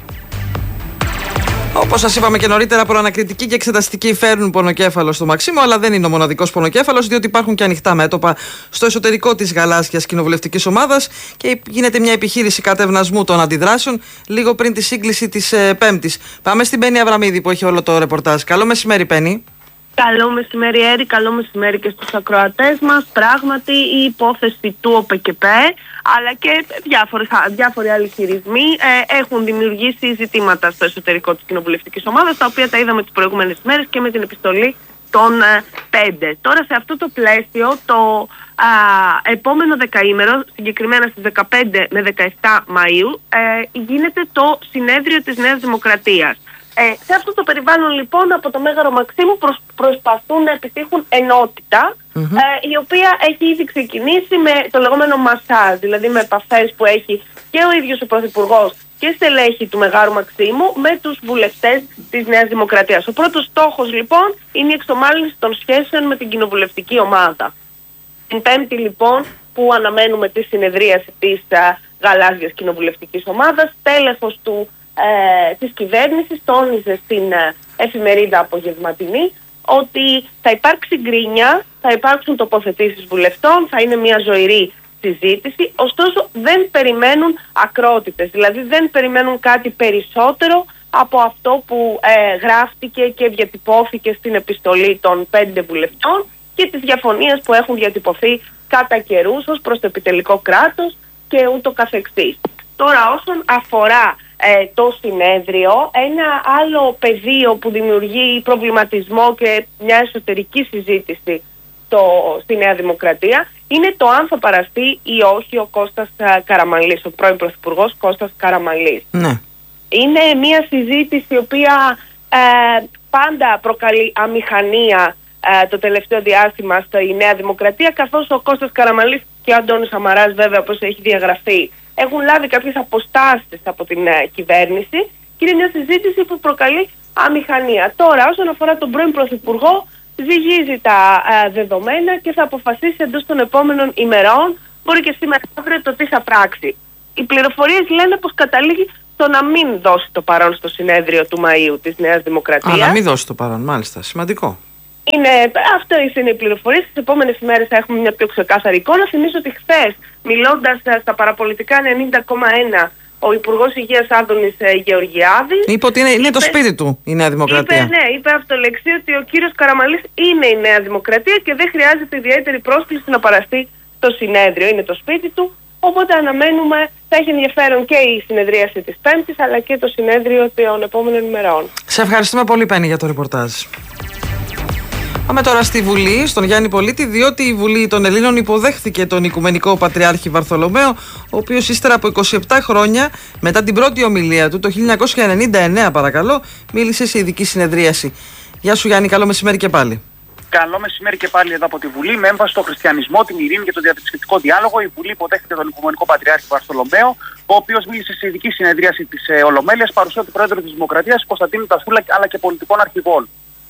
Speaker 8: Όπως σας είπαμε και νωρίτερα, προανακριτική και εξεταστική φέρνουν πονοκέφαλο στο Μαξίμο, αλλά δεν είναι ο μοναδικός πονοκέφαλος, διότι υπάρχουν και ανοιχτά μέτωπα στο εσωτερικό της γαλάζιας κοινοβουλευτικής ομάδας και γίνεται μια επιχείρηση κατευνασμού των αντιδράσεων λίγο πριν τη σύγκληση της Πέμπτης. Πάμε στην Πέννη Αβραμίδη που έχει όλο το ρεπορτάζ. Καλό μεσημέρι, Πέννη.
Speaker 21: Καλό μεσημέρι, Έρη, καλό μεσημέρι και στους ακροατές μας. Πράγματι, η υπόθεση του ΟΠΕΚΕΠ αλλά και διάφοροι άλλοι χειρισμοί έχουν δημιουργήσει ζητήματα στο εσωτερικό της κοινοβουλευτικής ομάδας, τα οποία τα είδαμε τις προηγούμενες μέρες και με την επιστολή των 5. Τώρα, σε αυτό το πλαίσιο, το επόμενο δεκαήμερο, συγκεκριμένα στις 15 με 17 Μαΐου, γίνεται το συνέδριο της Νέας Δημοκρατίας. Σε αυτό το περιβάλλον λοιπόν από το Μέγαρο Μαξίμου προσπαθούν να επιτύχουν ενότητα, η οποία έχει ήδη ξεκινήσει με το λεγόμενο μασάζ, δηλαδή με επαφές που έχει και ο ίδιος ο Πρωθυπουργός και στελέχη του Μεγάρου Μαξίμου με τους βουλευτές της Νέας Δημοκρατίας. Ο πρώτος στόχος λοιπόν είναι η εξομάλυνση των σχέσεων με την κοινοβουλευτική ομάδα. Την Πέμπτη λοιπόν που αναμένουμε τη συνεδρίαση της γαλάζιας κοινοβουλευτικής ομάδας, τέλεχος της κυβέρνησης τόνιζε στην εφημερίδα Απογευματινή ότι θα υπάρξει γκρίνια, θα υπάρξουν τοποθετήσεις βουλευτών, θα είναι μια ζωηρή συζήτηση, ωστόσο δεν περιμένουν ακρότητες, δηλαδή δεν περιμένουν κάτι περισσότερο από αυτό που γράφτηκε και διατυπώθηκε στην επιστολή των 5 βουλευτών και τις διαφωνίες που έχουν διατυπωθεί κατά καιρούς ως προς το επιτελικό κράτος και ούτω καθεξής. Τώρα όσον αφορά το συνέδριο, ένα άλλο πεδίο που δημιουργεί προβληματισμό και μια εσωτερική συζήτηση στη Νέα Δημοκρατία είναι το αν θα παραστεί ή όχι ο Κώστας Καραμανλής, ο πρώην Πρωθυπουργός Κώστας Καραμανλής.
Speaker 8: Ναι.
Speaker 21: Είναι μια συζήτηση η οποία πάντα προκαλεί αμηχανία το τελευταίο διάστημα στη Νέα Δημοκρατία, καθώς ο Κώστας Καραμανλής και ο Αντώνης Σαμαράς, βέβαια όπως έχει διαγραφεί, έχουν λάβει κάποιες αποστάσεις από την κυβέρνηση και είναι μια συζήτηση που προκαλεί αμηχανία. Τώρα όσον αφορά τον πρώην Πρωθυπουργό, ζυγίζει τα δεδομένα και θα αποφασίσει εντός των επόμενων ημερών, μπορεί και σήμερα αύριο, το τι θα πράξει. Οι πληροφορίες λένε πως καταλήγει στο να μην δώσει το παρόν στο συνέδριο του Μαΐου της Νέας Δημοκρατίας.
Speaker 8: Να μην δώσει το παρόν, μάλιστα. Σημαντικό.
Speaker 21: Αυτές είναι οι πληροφορίες. Τις επόμενες ημέρες θα έχουμε μια πιο ξεκάθαρη εικόνα. Θυμίζω ότι χθες, μιλώντας στα παραπολιτικά 90,1, ο Υπουργός Υγείας Άδωνης Γεωργιάδης
Speaker 8: είπε ότι είναι το σπίτι του η Νέα Δημοκρατία.
Speaker 21: Είπε αυτολεξί ότι ο κύριος Καραμανλής είναι η Νέα Δημοκρατία και δεν χρειάζεται ιδιαίτερη πρόσκληση να παραστεί στο συνέδριο. Είναι το σπίτι του. Οπότε αναμένουμε, θα έχει ενδιαφέρον και η συνεδρίαση της Πέμπτης αλλά και το συνέδριο των επόμενων ημερών.
Speaker 8: Σε ευχαριστούμε πολύ, Πέννη, για το ρεπορτάζ. Πάμε τώρα στη Βουλή, στον Γιάννη Πολίτη, διότι η Βουλή των Ελλήνων υποδέχθηκε τον Οικουμενικό Πατριάρχη Βαρθολομαίο, ο οποίος ύστερα από 27 χρόνια, μετά την πρώτη ομιλία του, το 1999 παρακαλώ, μίλησε σε ειδική συνεδρίαση. Γεια σου Γιάννη, καλό μεσημέρι και πάλι.
Speaker 12: Καλό μεσημέρι και πάλι εδώ από τη Βουλή. Με έμφαση στο χριστιανισμό, την ειρήνη και το διαθρησκευτικό διάλογο, η Βουλή υποδέχεται τον Οικουμενικό Πατριάρχη Βαρθολομαίο, ο οποίος μίλησε σε ειδική συνεδρίαση της Ολομέλειας, παρουσία του Πρόεδρου της Δημοκρατίας, Κωνσταντίνου Τασούλα, αλλά και πολιτικών αρχηγών.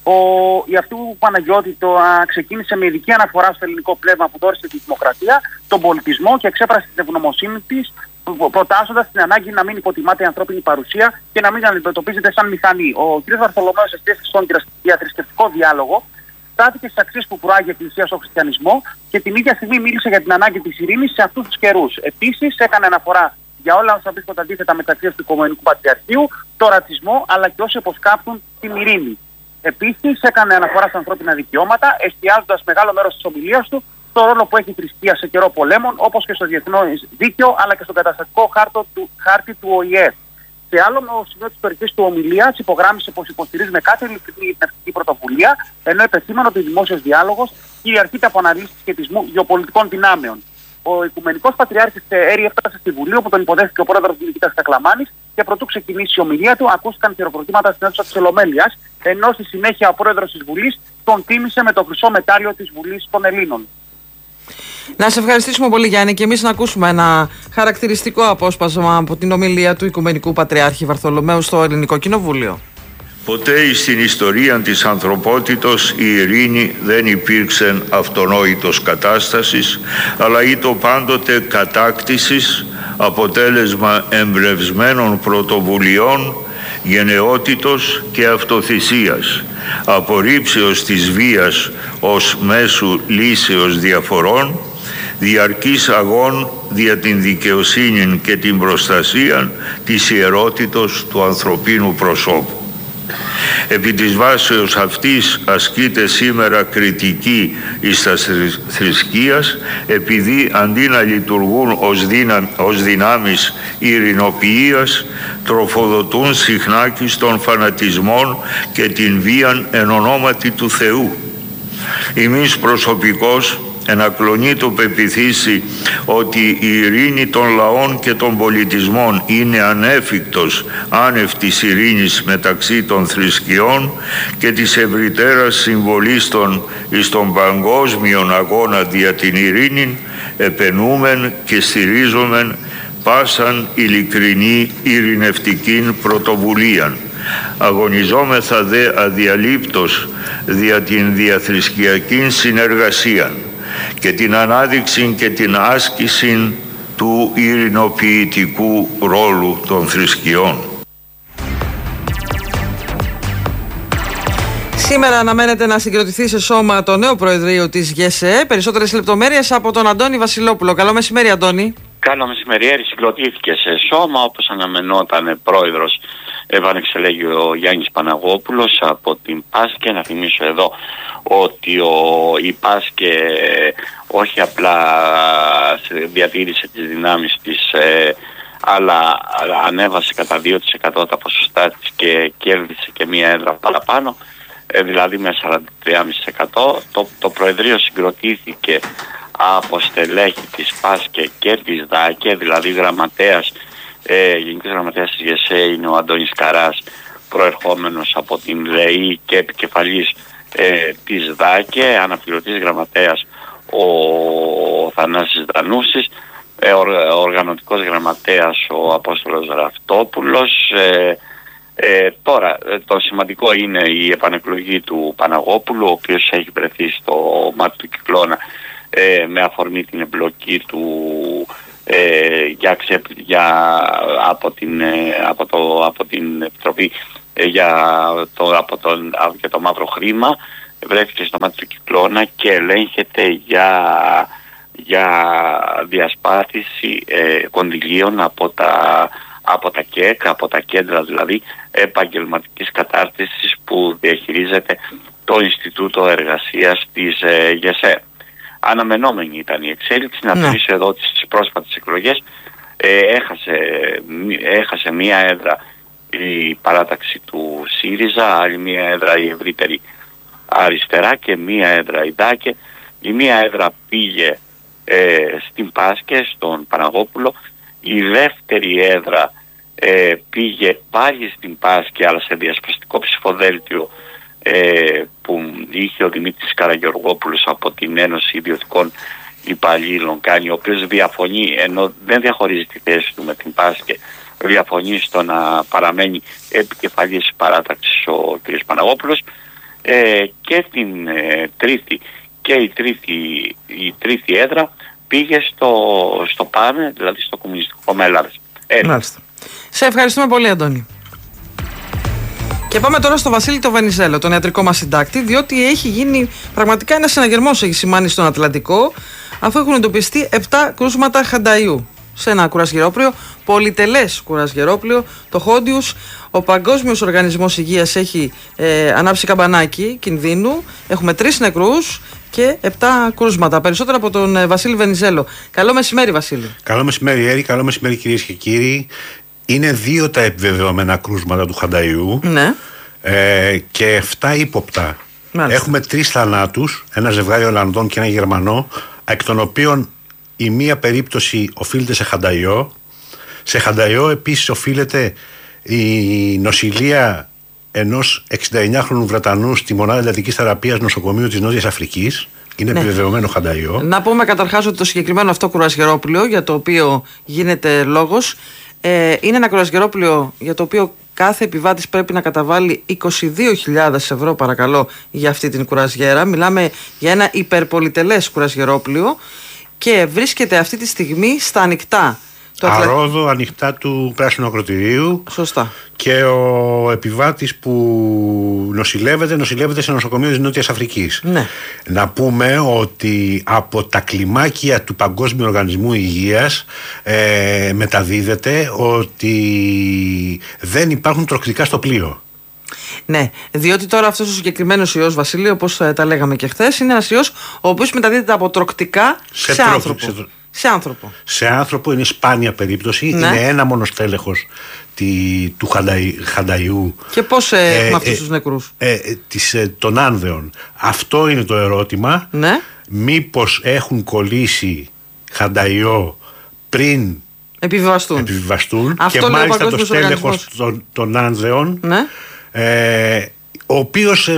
Speaker 12: Η αυτού Παναγιώτη ξεκίνησε με ειδική αναφορά στο ελληνικό πνεύμα που δόρισε τη δημοκρατία, τον πολιτισμό και εξέφρασε την ευγνωμοσύνη της, προτάσσοντας την ανάγκη να μην υποτιμάται η ανθρώπινη παρουσία και να μην αντιμετωπίζεται σαν μηχανή. Ο κ. Βαρθολομέος εστίασε στον διαθρησκευτικό διάλογο, στάθηκε στις αξίες που προάγει η Εκκλησία στον χριστιανισμό και την ίδια στιγμή μίλησε για την ανάγκη της ειρήνης σε αυτούς τους καιρούς. Επίσης, έκανε αναφορά για όλα όσα βρίσκονται αντίθετα με τις αξίες του Οικουμενικού Πατριαρχείου, το ρατσισμό αλλά και όσοι υποσκάπτουν την ειρήνη. Επίσης, έκανε αναφορά στα ανθρώπινα δικαιώματα, εστιάζοντας μεγάλο μέρος της ομιλίας του στο ρόλο που έχει η θρησκεία σε καιρό πολέμων, όπως και στο διεθνές δίκαιο αλλά και στον καταστατικό χάρτη του ΟΗΕ. Σε άλλο σημείο της ιστορικής του ομιλίας, υπογράμμισε πως υποστηρίζει με κάθε ειλικρινή ειρηνευτική πρωτοβουλία, ενώ επεσήμανε ότι ο δημόσιος διάλογος κυριαρχείται από αναλύσεις σχετισμού γεωπολιτικών δυνάμεων. Ο Οικουμενικός Πατριάρχης έφτασε στη Βουλή, όπου τον υποδέχθηκε ο πρόεδρος Νικήτας Κακλαμάνης και πρωτού ξεκινήσει η ομιλία του, ακούστηκαν χειροκροτήματα στην αίθουσα της Ολομέλειας, ενώ στη συνέχεια ο πρόεδρος της Βουλής τον τίμησε με το χρυσό μετάλλιο της Βουλής των Ελλήνων.
Speaker 8: Να σε ευχαριστήσουμε πολύ, Γιάννη, και εμείς να ακούσουμε ένα χαρακτηριστικό απόσπασμα από την ομιλία του Οικουμενικού Πατριάρχη Βαρθολομαίου στο Ελληνικό Κοινοβούλιο.
Speaker 1: Ποτέ στην ιστορία της ανθρωπότητος η ειρήνη δεν υπήρξε αυτονόητος κατάστασης, αλλά ήταν πάντοτε κατάκτησης, αποτέλεσμα εμπνευσμένων πρωτοβουλειών, γενναιότητος και αυτοθυσίας, απορρίψεως της βίας ως μέσου λύσεως διαφορών, διαρκής αγών δια την δικαιοσύνη και την προστασία της ιερότητος του ανθρωπίνου προσώπου. Επί της βάσεως αυτής ασκείται σήμερα κριτική εις τα θρησκείας, επειδή αντί να λειτουργούν ως δυνάμεις ειρηνοποιίας, τροφοδοτούν συχνάκις των φανατισμών και την βίαν εν ονόματι του Θεού. Εμείς προσωπικώς ενακλονεί το πεποιθήσει ότι η ειρήνη των λαών και των πολιτισμών είναι ανέφικτος άνευ της ειρήνης μεταξύ των θρησκειών και της ευρυτέρας συμβολίστων εις τον παγκόσμιον αγώνα δια την ειρήνη, επενούμεν και στηρίζομεν πάσαν ειλικρινή ειρηνευτικήν πρωτοβουλίαν. Αγωνιζόμεθα δε αδιαλείπτως δια την διαθρησκειακήν συνεργασία και την ανάδειξη και την άσκηση του ειρηνοποιητικού ρόλου των θρησκειών.
Speaker 8: Σήμερα αναμένεται να συγκροτηθεί σε σώμα το νέο Προεδρείο της ΓΕΣΕ. Περισσότερες λεπτομέρειες από τον Αντώνη Βασιλόπουλο. Καλό μεσημέρι, Αντώνη.
Speaker 3: Καλό μεσημέρι. Συγκροτήθηκε σε σώμα, όπως αναμενόταν, πρόεδρος επανεξελέγει ο Γιάννης Παναγόπουλος από την ΠΑΣΚΕ. Να θυμίσω εδώ ότι η ΠΑΣΚΕ όχι απλά διατήρησε τις δυνάμεις της, αλλά ανέβασε κατά 2% τα ποσοστά της και κέρδισε και μία έδρα παραπάνω, δηλαδή με 43,5%. Το Προεδρείο συγκροτήθηκε από στελέχη της ΠΑΣΚΕ και της ΔΑΚΕ, δηλαδή Γενικός Γραμματέας της ΓΕΣΕ είναι ο Αντώνης Καράς, προερχόμενος από την ΔΕΗ και επικεφαλής της ΔΑΚΕ, αναπληρωτής γραμματέας ο Θανάσης Δανούσης, οργανωτικός γραμματέας ο Απόστολος Ραυτόπουλος. Τώρα το σημαντικό είναι η επανεκλογή του Παναγόπουλου, ο οποίος έχει βρεθεί στο μάτι του κυκλώνα με αφορμή την εμπλοκή του από την Επιτροπή για το μαύρο χρήμα. Βρέθηκε στο μάτι του κυκλώνα και ελέγχεται για διασπάθηση κονδυλίων από τα ΚΕΚ, από τα κέντρα δηλαδή επαγγελματικής κατάρτισης που διαχειρίζεται το Ινστιτούτο Εργασίας της ΓΕΣΕ. Αναμενόμενη ήταν η εξέλιξη. Να θυμίσω εδώ ότι στις πρόσφατες εκλογές έχασε μία έδρα η παράταξη του ΣΥΡΙΖΑ, άλλη μία έδρα η ευρύτερη αριστερά και μία έδρα η ΔΑΚΕ. Η μία έδρα πήγε στην ΠΑΣΚΕ, στον Παναγόπουλο. Η δεύτερη έδρα πήγε πάλι στην ΠΑΣΚΕ, αλλά σε διασπαστικό ψηφοδέλτιο που είχε ο Δημήτρης Καραγεωργόπουλος από την Ένωση Ιδιωτικών Υπαλλήλων κάνει, ο οποίος διαφωνεί, ενώ δεν διαχωρίζει τη θέση του με την ΠΑΣΚΕ, διαφωνεί στο να παραμένει επικεφαλής παράταξης ο κ. Παναγόπουλος, και την τρίτη και η τρίτη έδρα πήγε στο ΠΑΜΕ, δηλαδή στο Κομμουνιστικό Κόμμα Ελλάδας.
Speaker 8: Μάλιστα. Σε ευχαριστούμε πολύ, Αντώνη. Και πάμε τώρα στο Βασίλη το Βενιζέλο, τον ιατρικό μας συντάκτη, διότι έχει γίνει πραγματικά ένας συναγερμός, έχει σημάνει στον Ατλαντικό, αφού έχουν εντοπιστεί 7 κρούσματα χανταϊού σε ένα κουρασγερόπλοιο, πολυτελές κουρασγερόπλοιο, το Χόντιους. Ο Παγκόσμιος Οργανισμός Υγείας έχει ανάψει καμπανάκι κινδύνου. Έχουμε 3 νεκρούς και 7 κρούσματα. Περισσότερα από τον Βασίλη Βενιζέλο. Καλό μεσημέρι, Βασίλη.
Speaker 22: Καλό μεσημέρι, Έρη. Καλό μεσημέρι, κυρίες και κύριοι. Είναι 2 τα επιβεβαιωμένα κρούσματα του χανταϊού, ναι, και 7 ύποπτα. Μάλιστα. Έχουμε 3 θανάτους, ένα ζευγάρι Ολλανδών και ένα Γερμανό, εκ των οποίων η μία περίπτωση οφείλεται σε χανταϊό. Σε χανταϊό επίσης οφείλεται η νοσηλεία ενός 69χρονου Βρετανού στη μονάδα εντατικής θεραπείας νοσοκομείου της Νότιας Αφρικής. Είναι επιβεβαιωμένο χανταϊό. Να πούμε καταρχάς ότι το συγκεκριμένο αυτό κουρασγερόπλοιο για το οποίο γίνεται λόγος είναι ένα κουρασγερόπλοιο για το οποίο κάθε επιβάτης πρέπει να καταβάλει 22.000 ευρώ, παρακαλώ, για αυτή την κουρασγέρα. Μιλάμε για ένα υπερπολιτελές κουρασγερόπλοιο και βρίσκεται αυτή τη στιγμή στα ανοιχτά. Αρόδο, ανοιχτά του Πράσινου Ακροτηρίου. Σωστά. Και ο επιβάτης που νοσηλεύεται σε νοσοκομείο της Νότιας Αφρικής. Ναι. Να πούμε ότι από τα κλιμάκια του Παγκόσμιου Οργανισμού Υγείας μεταδίδεται ότι δεν υπάρχουν τροκτικά στο πλοίο. Ναι, διότι τώρα αυτός ο συγκεκριμένος ιός, Βασίλη, όπως τα λέγαμε και χθες, είναι ένας ιός ο οποίος μεταδίδεται από τροκτικά σε άνθρωπο. Σε άνθρωπο είναι σπάνια περίπτωση. Ναι. Είναι ένα μόνο στέλεχος του χανταϊού. Και πώς έχουμε αυτούς τους νεκρούς? Των άνδεων. Αυτό είναι το ερώτημα. Ναι. Μήπως έχουν κολλήσει Χανταϊό πριν επιβιβαστούν.
Speaker 8: Αυτό
Speaker 22: και μάλιστα το στέλεχος των Άνδεων, ναι. Ο οποίος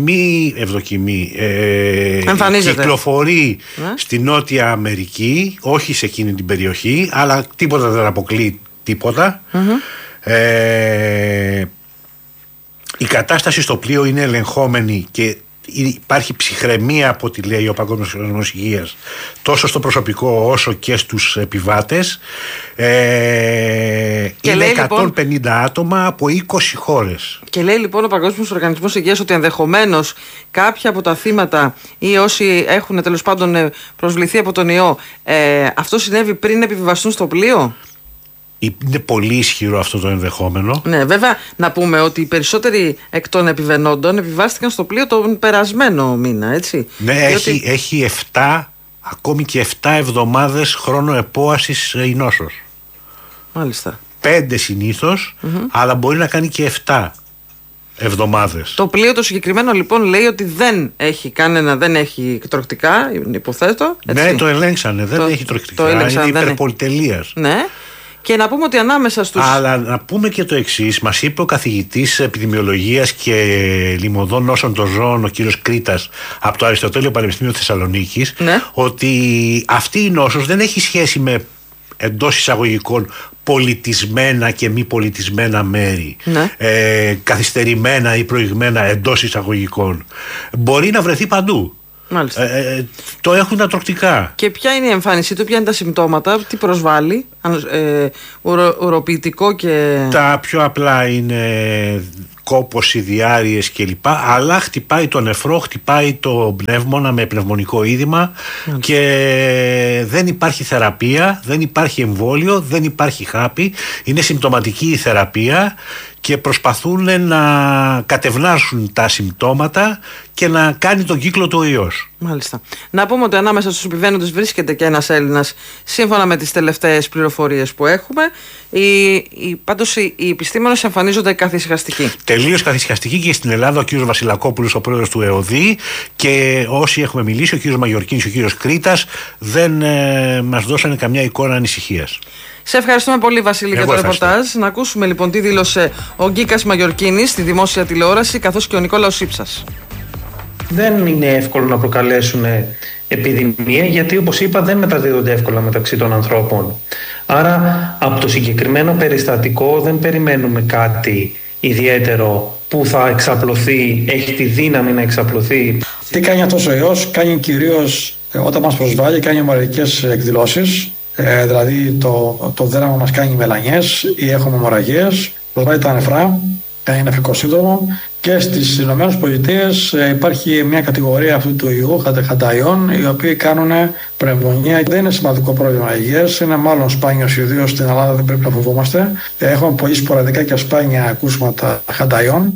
Speaker 22: κυκλοφορεί στη Νότια Αμερική, όχι σε εκείνη την περιοχή, αλλά τίποτα δεν αποκλεί τίποτα. Η κατάσταση στο πλοίο είναι ελεγχόμενη και υπάρχει ψυχραιμία από ό,τι λέει ο Παγκόσμιος Οργανισμός Υγείας, τόσο στο προσωπικό όσο και στους επιβάτες. Είναι 150 άτομα από 20 χώρες.
Speaker 8: Και λέει λοιπόν ο Παγκόσμιος Οργανισμός Υγείας ότι ενδεχομένως κάποια από τα θύματα ή όσοι έχουν τέλος πάντων προσβληθεί από τον ιό, αυτό συνέβη πριν επιβιβαστούν στο πλοίο.
Speaker 22: Είναι πολύ ισχυρό αυτό το ενδεχόμενο.
Speaker 8: Ναι, βέβαια να πούμε ότι οι περισσότεροι εκ των επιβαινόντων επιβάστηκαν στο πλοίο τον περασμένο μήνα, έτσι.
Speaker 22: Ναι, διότι έχει 7, ακόμη και 7 εβδομάδες χρόνο επόασης η νόσος.
Speaker 8: Μάλιστα.
Speaker 22: 5 συνήθως, αλλά μπορεί να κάνει και 7 εβδομάδες.
Speaker 8: Το πλοίο το συγκεκριμένο λοιπόν λέει ότι δεν έχει τροκτικά, υποθέτω. Έτσι.
Speaker 22: Ναι, το ελέγξανε, δεν έχει τροκτικά. Είναι υπερπολιτελείας.
Speaker 8: Ναι. Και να πούμε ότι ανάμεσα στους...
Speaker 22: Αλλά να πούμε και το εξής. Μας είπε ο καθηγητής επιδημιολογίας και λιμωδών νόσων των ζώων, ο κύριος Κρήτας, από το Αριστοτέλειο Πανεπιστήμιο Θεσσαλονίκης, ναι. ότι αυτή η νόσος δεν έχει σχέση με, εντός εισαγωγικών, πολιτισμένα και μη πολιτισμένα μέρη, ναι. Καθυστερημένα ή προηγμένα εντός εισαγωγικών. Μπορεί να βρεθεί παντού. Το έχουν τα τροκτικά.
Speaker 8: Και ποια είναι η εμφάνισή του, ποια είναι τα συμπτώματα, τι προσβάλλει, ουροποιητικό και...
Speaker 22: Τα πιο απλά είναι κόπωση, διάρειες κλπ. Αλλά χτυπάει το νεφρό, χτυπάει το πνεύμονα με πνευμονικό είδημα και δεν υπάρχει θεραπεία, δεν υπάρχει εμβόλιο, δεν υπάρχει χάπι. Είναι συμπτωματική η θεραπεία και προσπαθούν να κατευνάσουν τα συμπτώματα και να κάνει τον κύκλο του ο ιός.
Speaker 8: Μάλιστα. Να πούμε ότι ανάμεσα στους επιβαίνοντες βρίσκεται και ένας Έλληνας, σύμφωνα με τις τελευταίες πληροφορίες που έχουμε. Πάντως οι επιστήμονες εμφανίζονται καθησυχαστικοί.
Speaker 22: Τελείως καθησυχαστικοί και στην Ελλάδα ο κύριος Βασιλακόπουλος, ο πρόεδρος του ΕΟΔΗ, και όσοι έχουμε μιλήσει, ο κύριος Μαγιορκίνης, ο κύριος Κρήτας, δεν μας δώσανε καμιά εικόνα ανησυχίας.
Speaker 8: Σε ευχαριστούμε πολύ, Βασίλη, για το ρεπορτάζ. Να ακούσουμε λοιπόν τι δήλωσε ο Γκίκας Μαγιορκίνης στη δημόσια τηλεόραση, καθώς και ο Νικόλαος Σύψας.
Speaker 4: Δεν είναι εύκολο να προκαλέσουν επιδημία, γιατί όπως είπα δεν μεταδίδονται εύκολα μεταξύ των ανθρώπων. Άρα από το συγκεκριμένο περιστατικό δεν περιμένουμε κάτι ιδιαίτερο που θα εξαπλωθεί, έχει τη δύναμη να εξαπλωθεί.
Speaker 5: Τι κάνει αυτός ο ιός? Κάνει κυρίως όταν μας προσβάλλει, κάνει ομορραγικές εκδηλώσεις. Δηλαδή το δέρμα μας κάνει μελανιές ή έχουμε αιμορραγίες, προσβάλλει τα νεφρά, κάνει νεφρικό σύνδρομο, και στις ΗΠΑ υπάρχει μια κατηγορία αυτού του ιού, χανταϊών, οι οποίοι κάνουν πνευμονία. Δεν είναι σημαντικό πρόβλημα υγείας, είναι μάλλον σπάνιος, ιδίως στην Ελλάδα δεν πρέπει να φοβόμαστε. Έχουμε πολύ σποραδικά και σπάνια ακούσματα χανταϊών.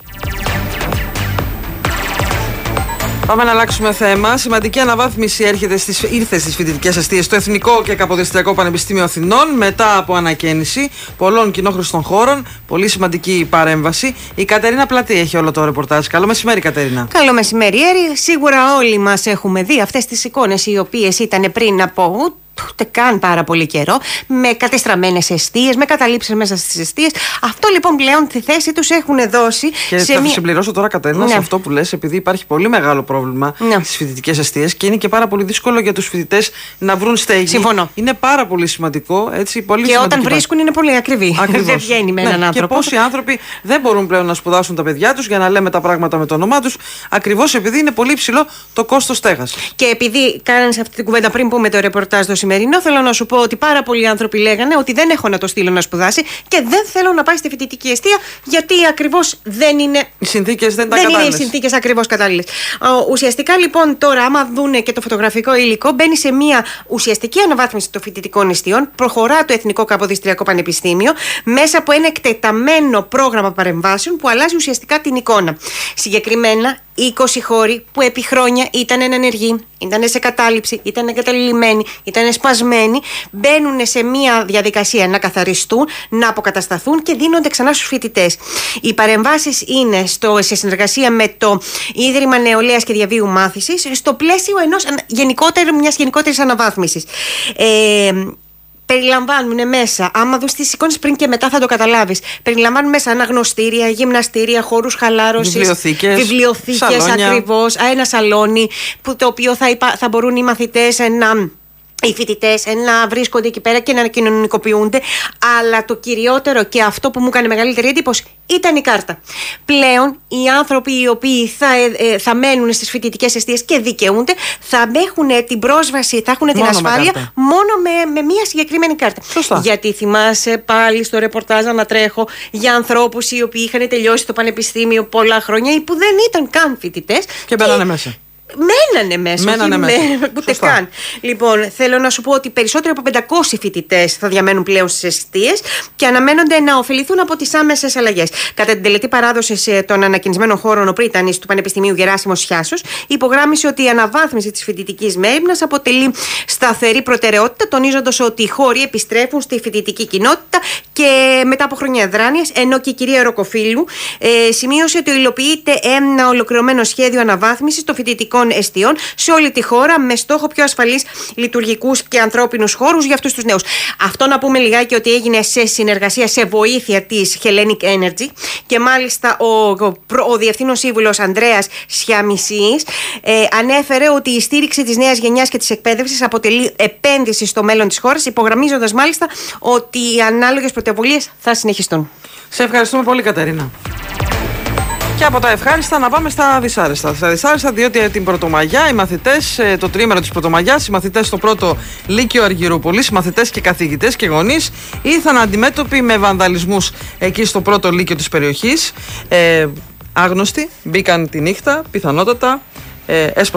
Speaker 8: Πάμε να αλλάξουμε θέμα. Σημαντική αναβάθμιση ήρθε στις φοιτητικές εστίες στο Εθνικό και Καποδιστριακό Πανεπιστήμιο Αθηνών μετά από ανακαίνιση πολλών κοινόχρηστων χώρων. Πολύ σημαντική παρέμβαση. Η Κατερίνα Πλατή έχει όλο το ρεπορτάζ. Καλό μεσημέρι, Κατερίνα.
Speaker 23: Καλό μεσημέρι, Έρη. Σίγουρα όλοι μας έχουμε δει αυτές τις εικόνες, οι οποίες ήταν πριν από ούτε καν πάρα πολύ καιρό, με κατεστραμμένες εστίες, με καταλήψεις μέσα στις εστίες. Αυτό λοιπόν πλέον τη θέση τους έχουν δώσει.
Speaker 8: Και θα συμπληρώσω τώρα, Κατερίνα, σε αυτό που λες, επειδή υπάρχει πολύ μεγάλο πρόβλημα στις φοιτητικές εστίες και είναι και πάρα πολύ δύσκολο για τους φοιτητές να βρουν στέγη.
Speaker 23: Συμφωνώ.
Speaker 8: Είναι πάρα πολύ σημαντικό. Έτσι, πολύ
Speaker 23: και
Speaker 8: σημαντικό.
Speaker 23: Όταν βρίσκουν είναι πολύ ακριβή. Δεν βγαίνει με έναν άνθρωπο.
Speaker 8: Και πόσοι άνθρωποι δεν μπορούν πλέον να σπουδάσουν τα παιδιά τους, για να λέμε τα πράγματα με το όνομά τους, ακριβώς επειδή είναι πολύ ψηλό το κόστος στέγασης.
Speaker 23: Και επειδή κάνανε αυτή την κουβέντα πριν πούμε το ρεπορτάζ το σημερινό, θέλω να σου πω ότι πάρα πολλοί άνθρωποι λέγανε ότι δεν έχω να το στείλω να σπουδάσει και δεν θέλω να πάει στη φοιτητική εστία, γιατί ακριβώς δεν είναι.
Speaker 8: Οι συνθήκες δεν
Speaker 23: είναι οι συνθήκες ακριβώς κατάλληλες. Ουσιαστικά λοιπόν τώρα, άμα δούνε και το φωτογραφικό υλικό, μπαίνει σε μια ουσιαστική αναβάθμιση των φοιτητικών εστιών. Προχωρά το Εθνικό Καποδιστριακό Πανεπιστήμιο μέσα από ένα εκτεταμένο πρόγραμμα παρεμβάσεων που αλλάζει ουσιαστικά την εικόνα. Συγκεκριμένα, 20 χώροι που επί χρόνια ήταν ενεργοί, ήταν σε κατάληψη, ήταν εγκαταλειμμένοι, ήταν σπασμένοι, μπαίνουν σε μια διαδικασία να καθαριστούν, να αποκατασταθούν και δίνονται ξανά στους φοιτητές. Οι παρεμβάσεις είναι σε συνεργασία με το Ίδρυμα Νεολαίας και Διαβίου Μάθησης στο πλαίσιο μιας γενικότερης αναβάθμισης. Περιλαμβάνουν μέσα, άμα δεις τις εικόνες πριν και μετά θα το καταλάβεις, περιλαμβάνουν μέσα αναγνωστήρια, γυμναστήρια, χώρους χαλάρωσης, βιβλιοθήκες ακριβώς, ένα σαλόνι το οποίο θα μπορούν οι μαθητές οι φοιτητές να βρίσκονται εκεί πέρα και να κοινωνικοποιούνται. Αλλά το κυριότερο και αυτό που μου έκανε μεγαλύτερη εντύπωση ήταν η κάρτα. Πλέον οι άνθρωποι οι οποίοι θα μένουν στις φοιτητικές εστίες και δικαιούνται θα έχουν την πρόσβαση, θα έχουν την ασφάλεια μόνο με μία συγκεκριμένη κάρτα.
Speaker 8: Σωστά.
Speaker 23: Γιατί θυμάσαι πάλι στο ρεπορτάζ να τρέχω για ανθρώπους οι οποίοι είχαν τελειώσει το πανεπιστήμιο πολλά χρόνια ή που δεν ήταν καν φοιτητές
Speaker 8: και μπαίνανε μέσα.
Speaker 23: Μένανε μέσα. Ούτε καν. Λοιπόν, θέλω να σου πω ότι περισσότεροι από 500 φοιτητές θα διαμένουν πλέον στις εστίες και αναμένονται να ωφεληθούν από τις άμεσες αλλαγές. Κατά την τελετή παράδοση των ανακοινισμένων χώρων, ο πρίτανης του Πανεπιστημίου Γεράσιμος Χιάσος υπογράμμισε ότι η αναβάθμιση της φοιτητικής μέριμνας αποτελεί σταθερή προτεραιότητα, τονίζοντας ότι οι χώροι επιστρέφουν στη φοιτητική κοινότητα και μετά από χρόνια αδράνειας. Ενώ και η κυρία Ροκοφίλου σημείωσε ότι υλοποιείται ένα ολοκληρωμένο σχέδιο αναβάθμισης των φοιτητικών εστιών σε όλη τη χώρα με στόχο πιο ασφαλείς λειτουργικούς και ανθρώπινους χώρους για αυτούς τους νέους. Αυτό να πούμε λιγάκι ότι έγινε σε συνεργασία, σε βοήθεια της Hellenic Energy και μάλιστα ο διευθύνων σύμβουλος Ανδρέας Σιαμισής ανέφερε ότι η στήριξη της νέας γενιάς και της εκπαίδευσης αποτελεί επένδυση στο μέλλον της χώρας, υπογραμμίζοντας μάλιστα ότι οι ανάλογες πρωτοβουλίες θα συνεχιστούν.
Speaker 8: Σε ευχαριστούμε πολύ, Κατερίνα. Και από τα ευχάριστα να πάμε στα δυσάρεστα. Στα δυσάρεστα, διότι την Πρωτομαγιά, οι μαθητές, το τρίμηνο της Πρωτομαγιάς, οι μαθητές στο πρώτο Λύκειο Αργυρούπολης, οι μαθητές και καθηγητές και γονείς ήρθαν αντιμέτωποι με βανδαλισμούς εκεί στο πρώτο Λύκειο της περιοχής. Άγνωστοι μπήκαν τη νύχτα, πιθανότατα.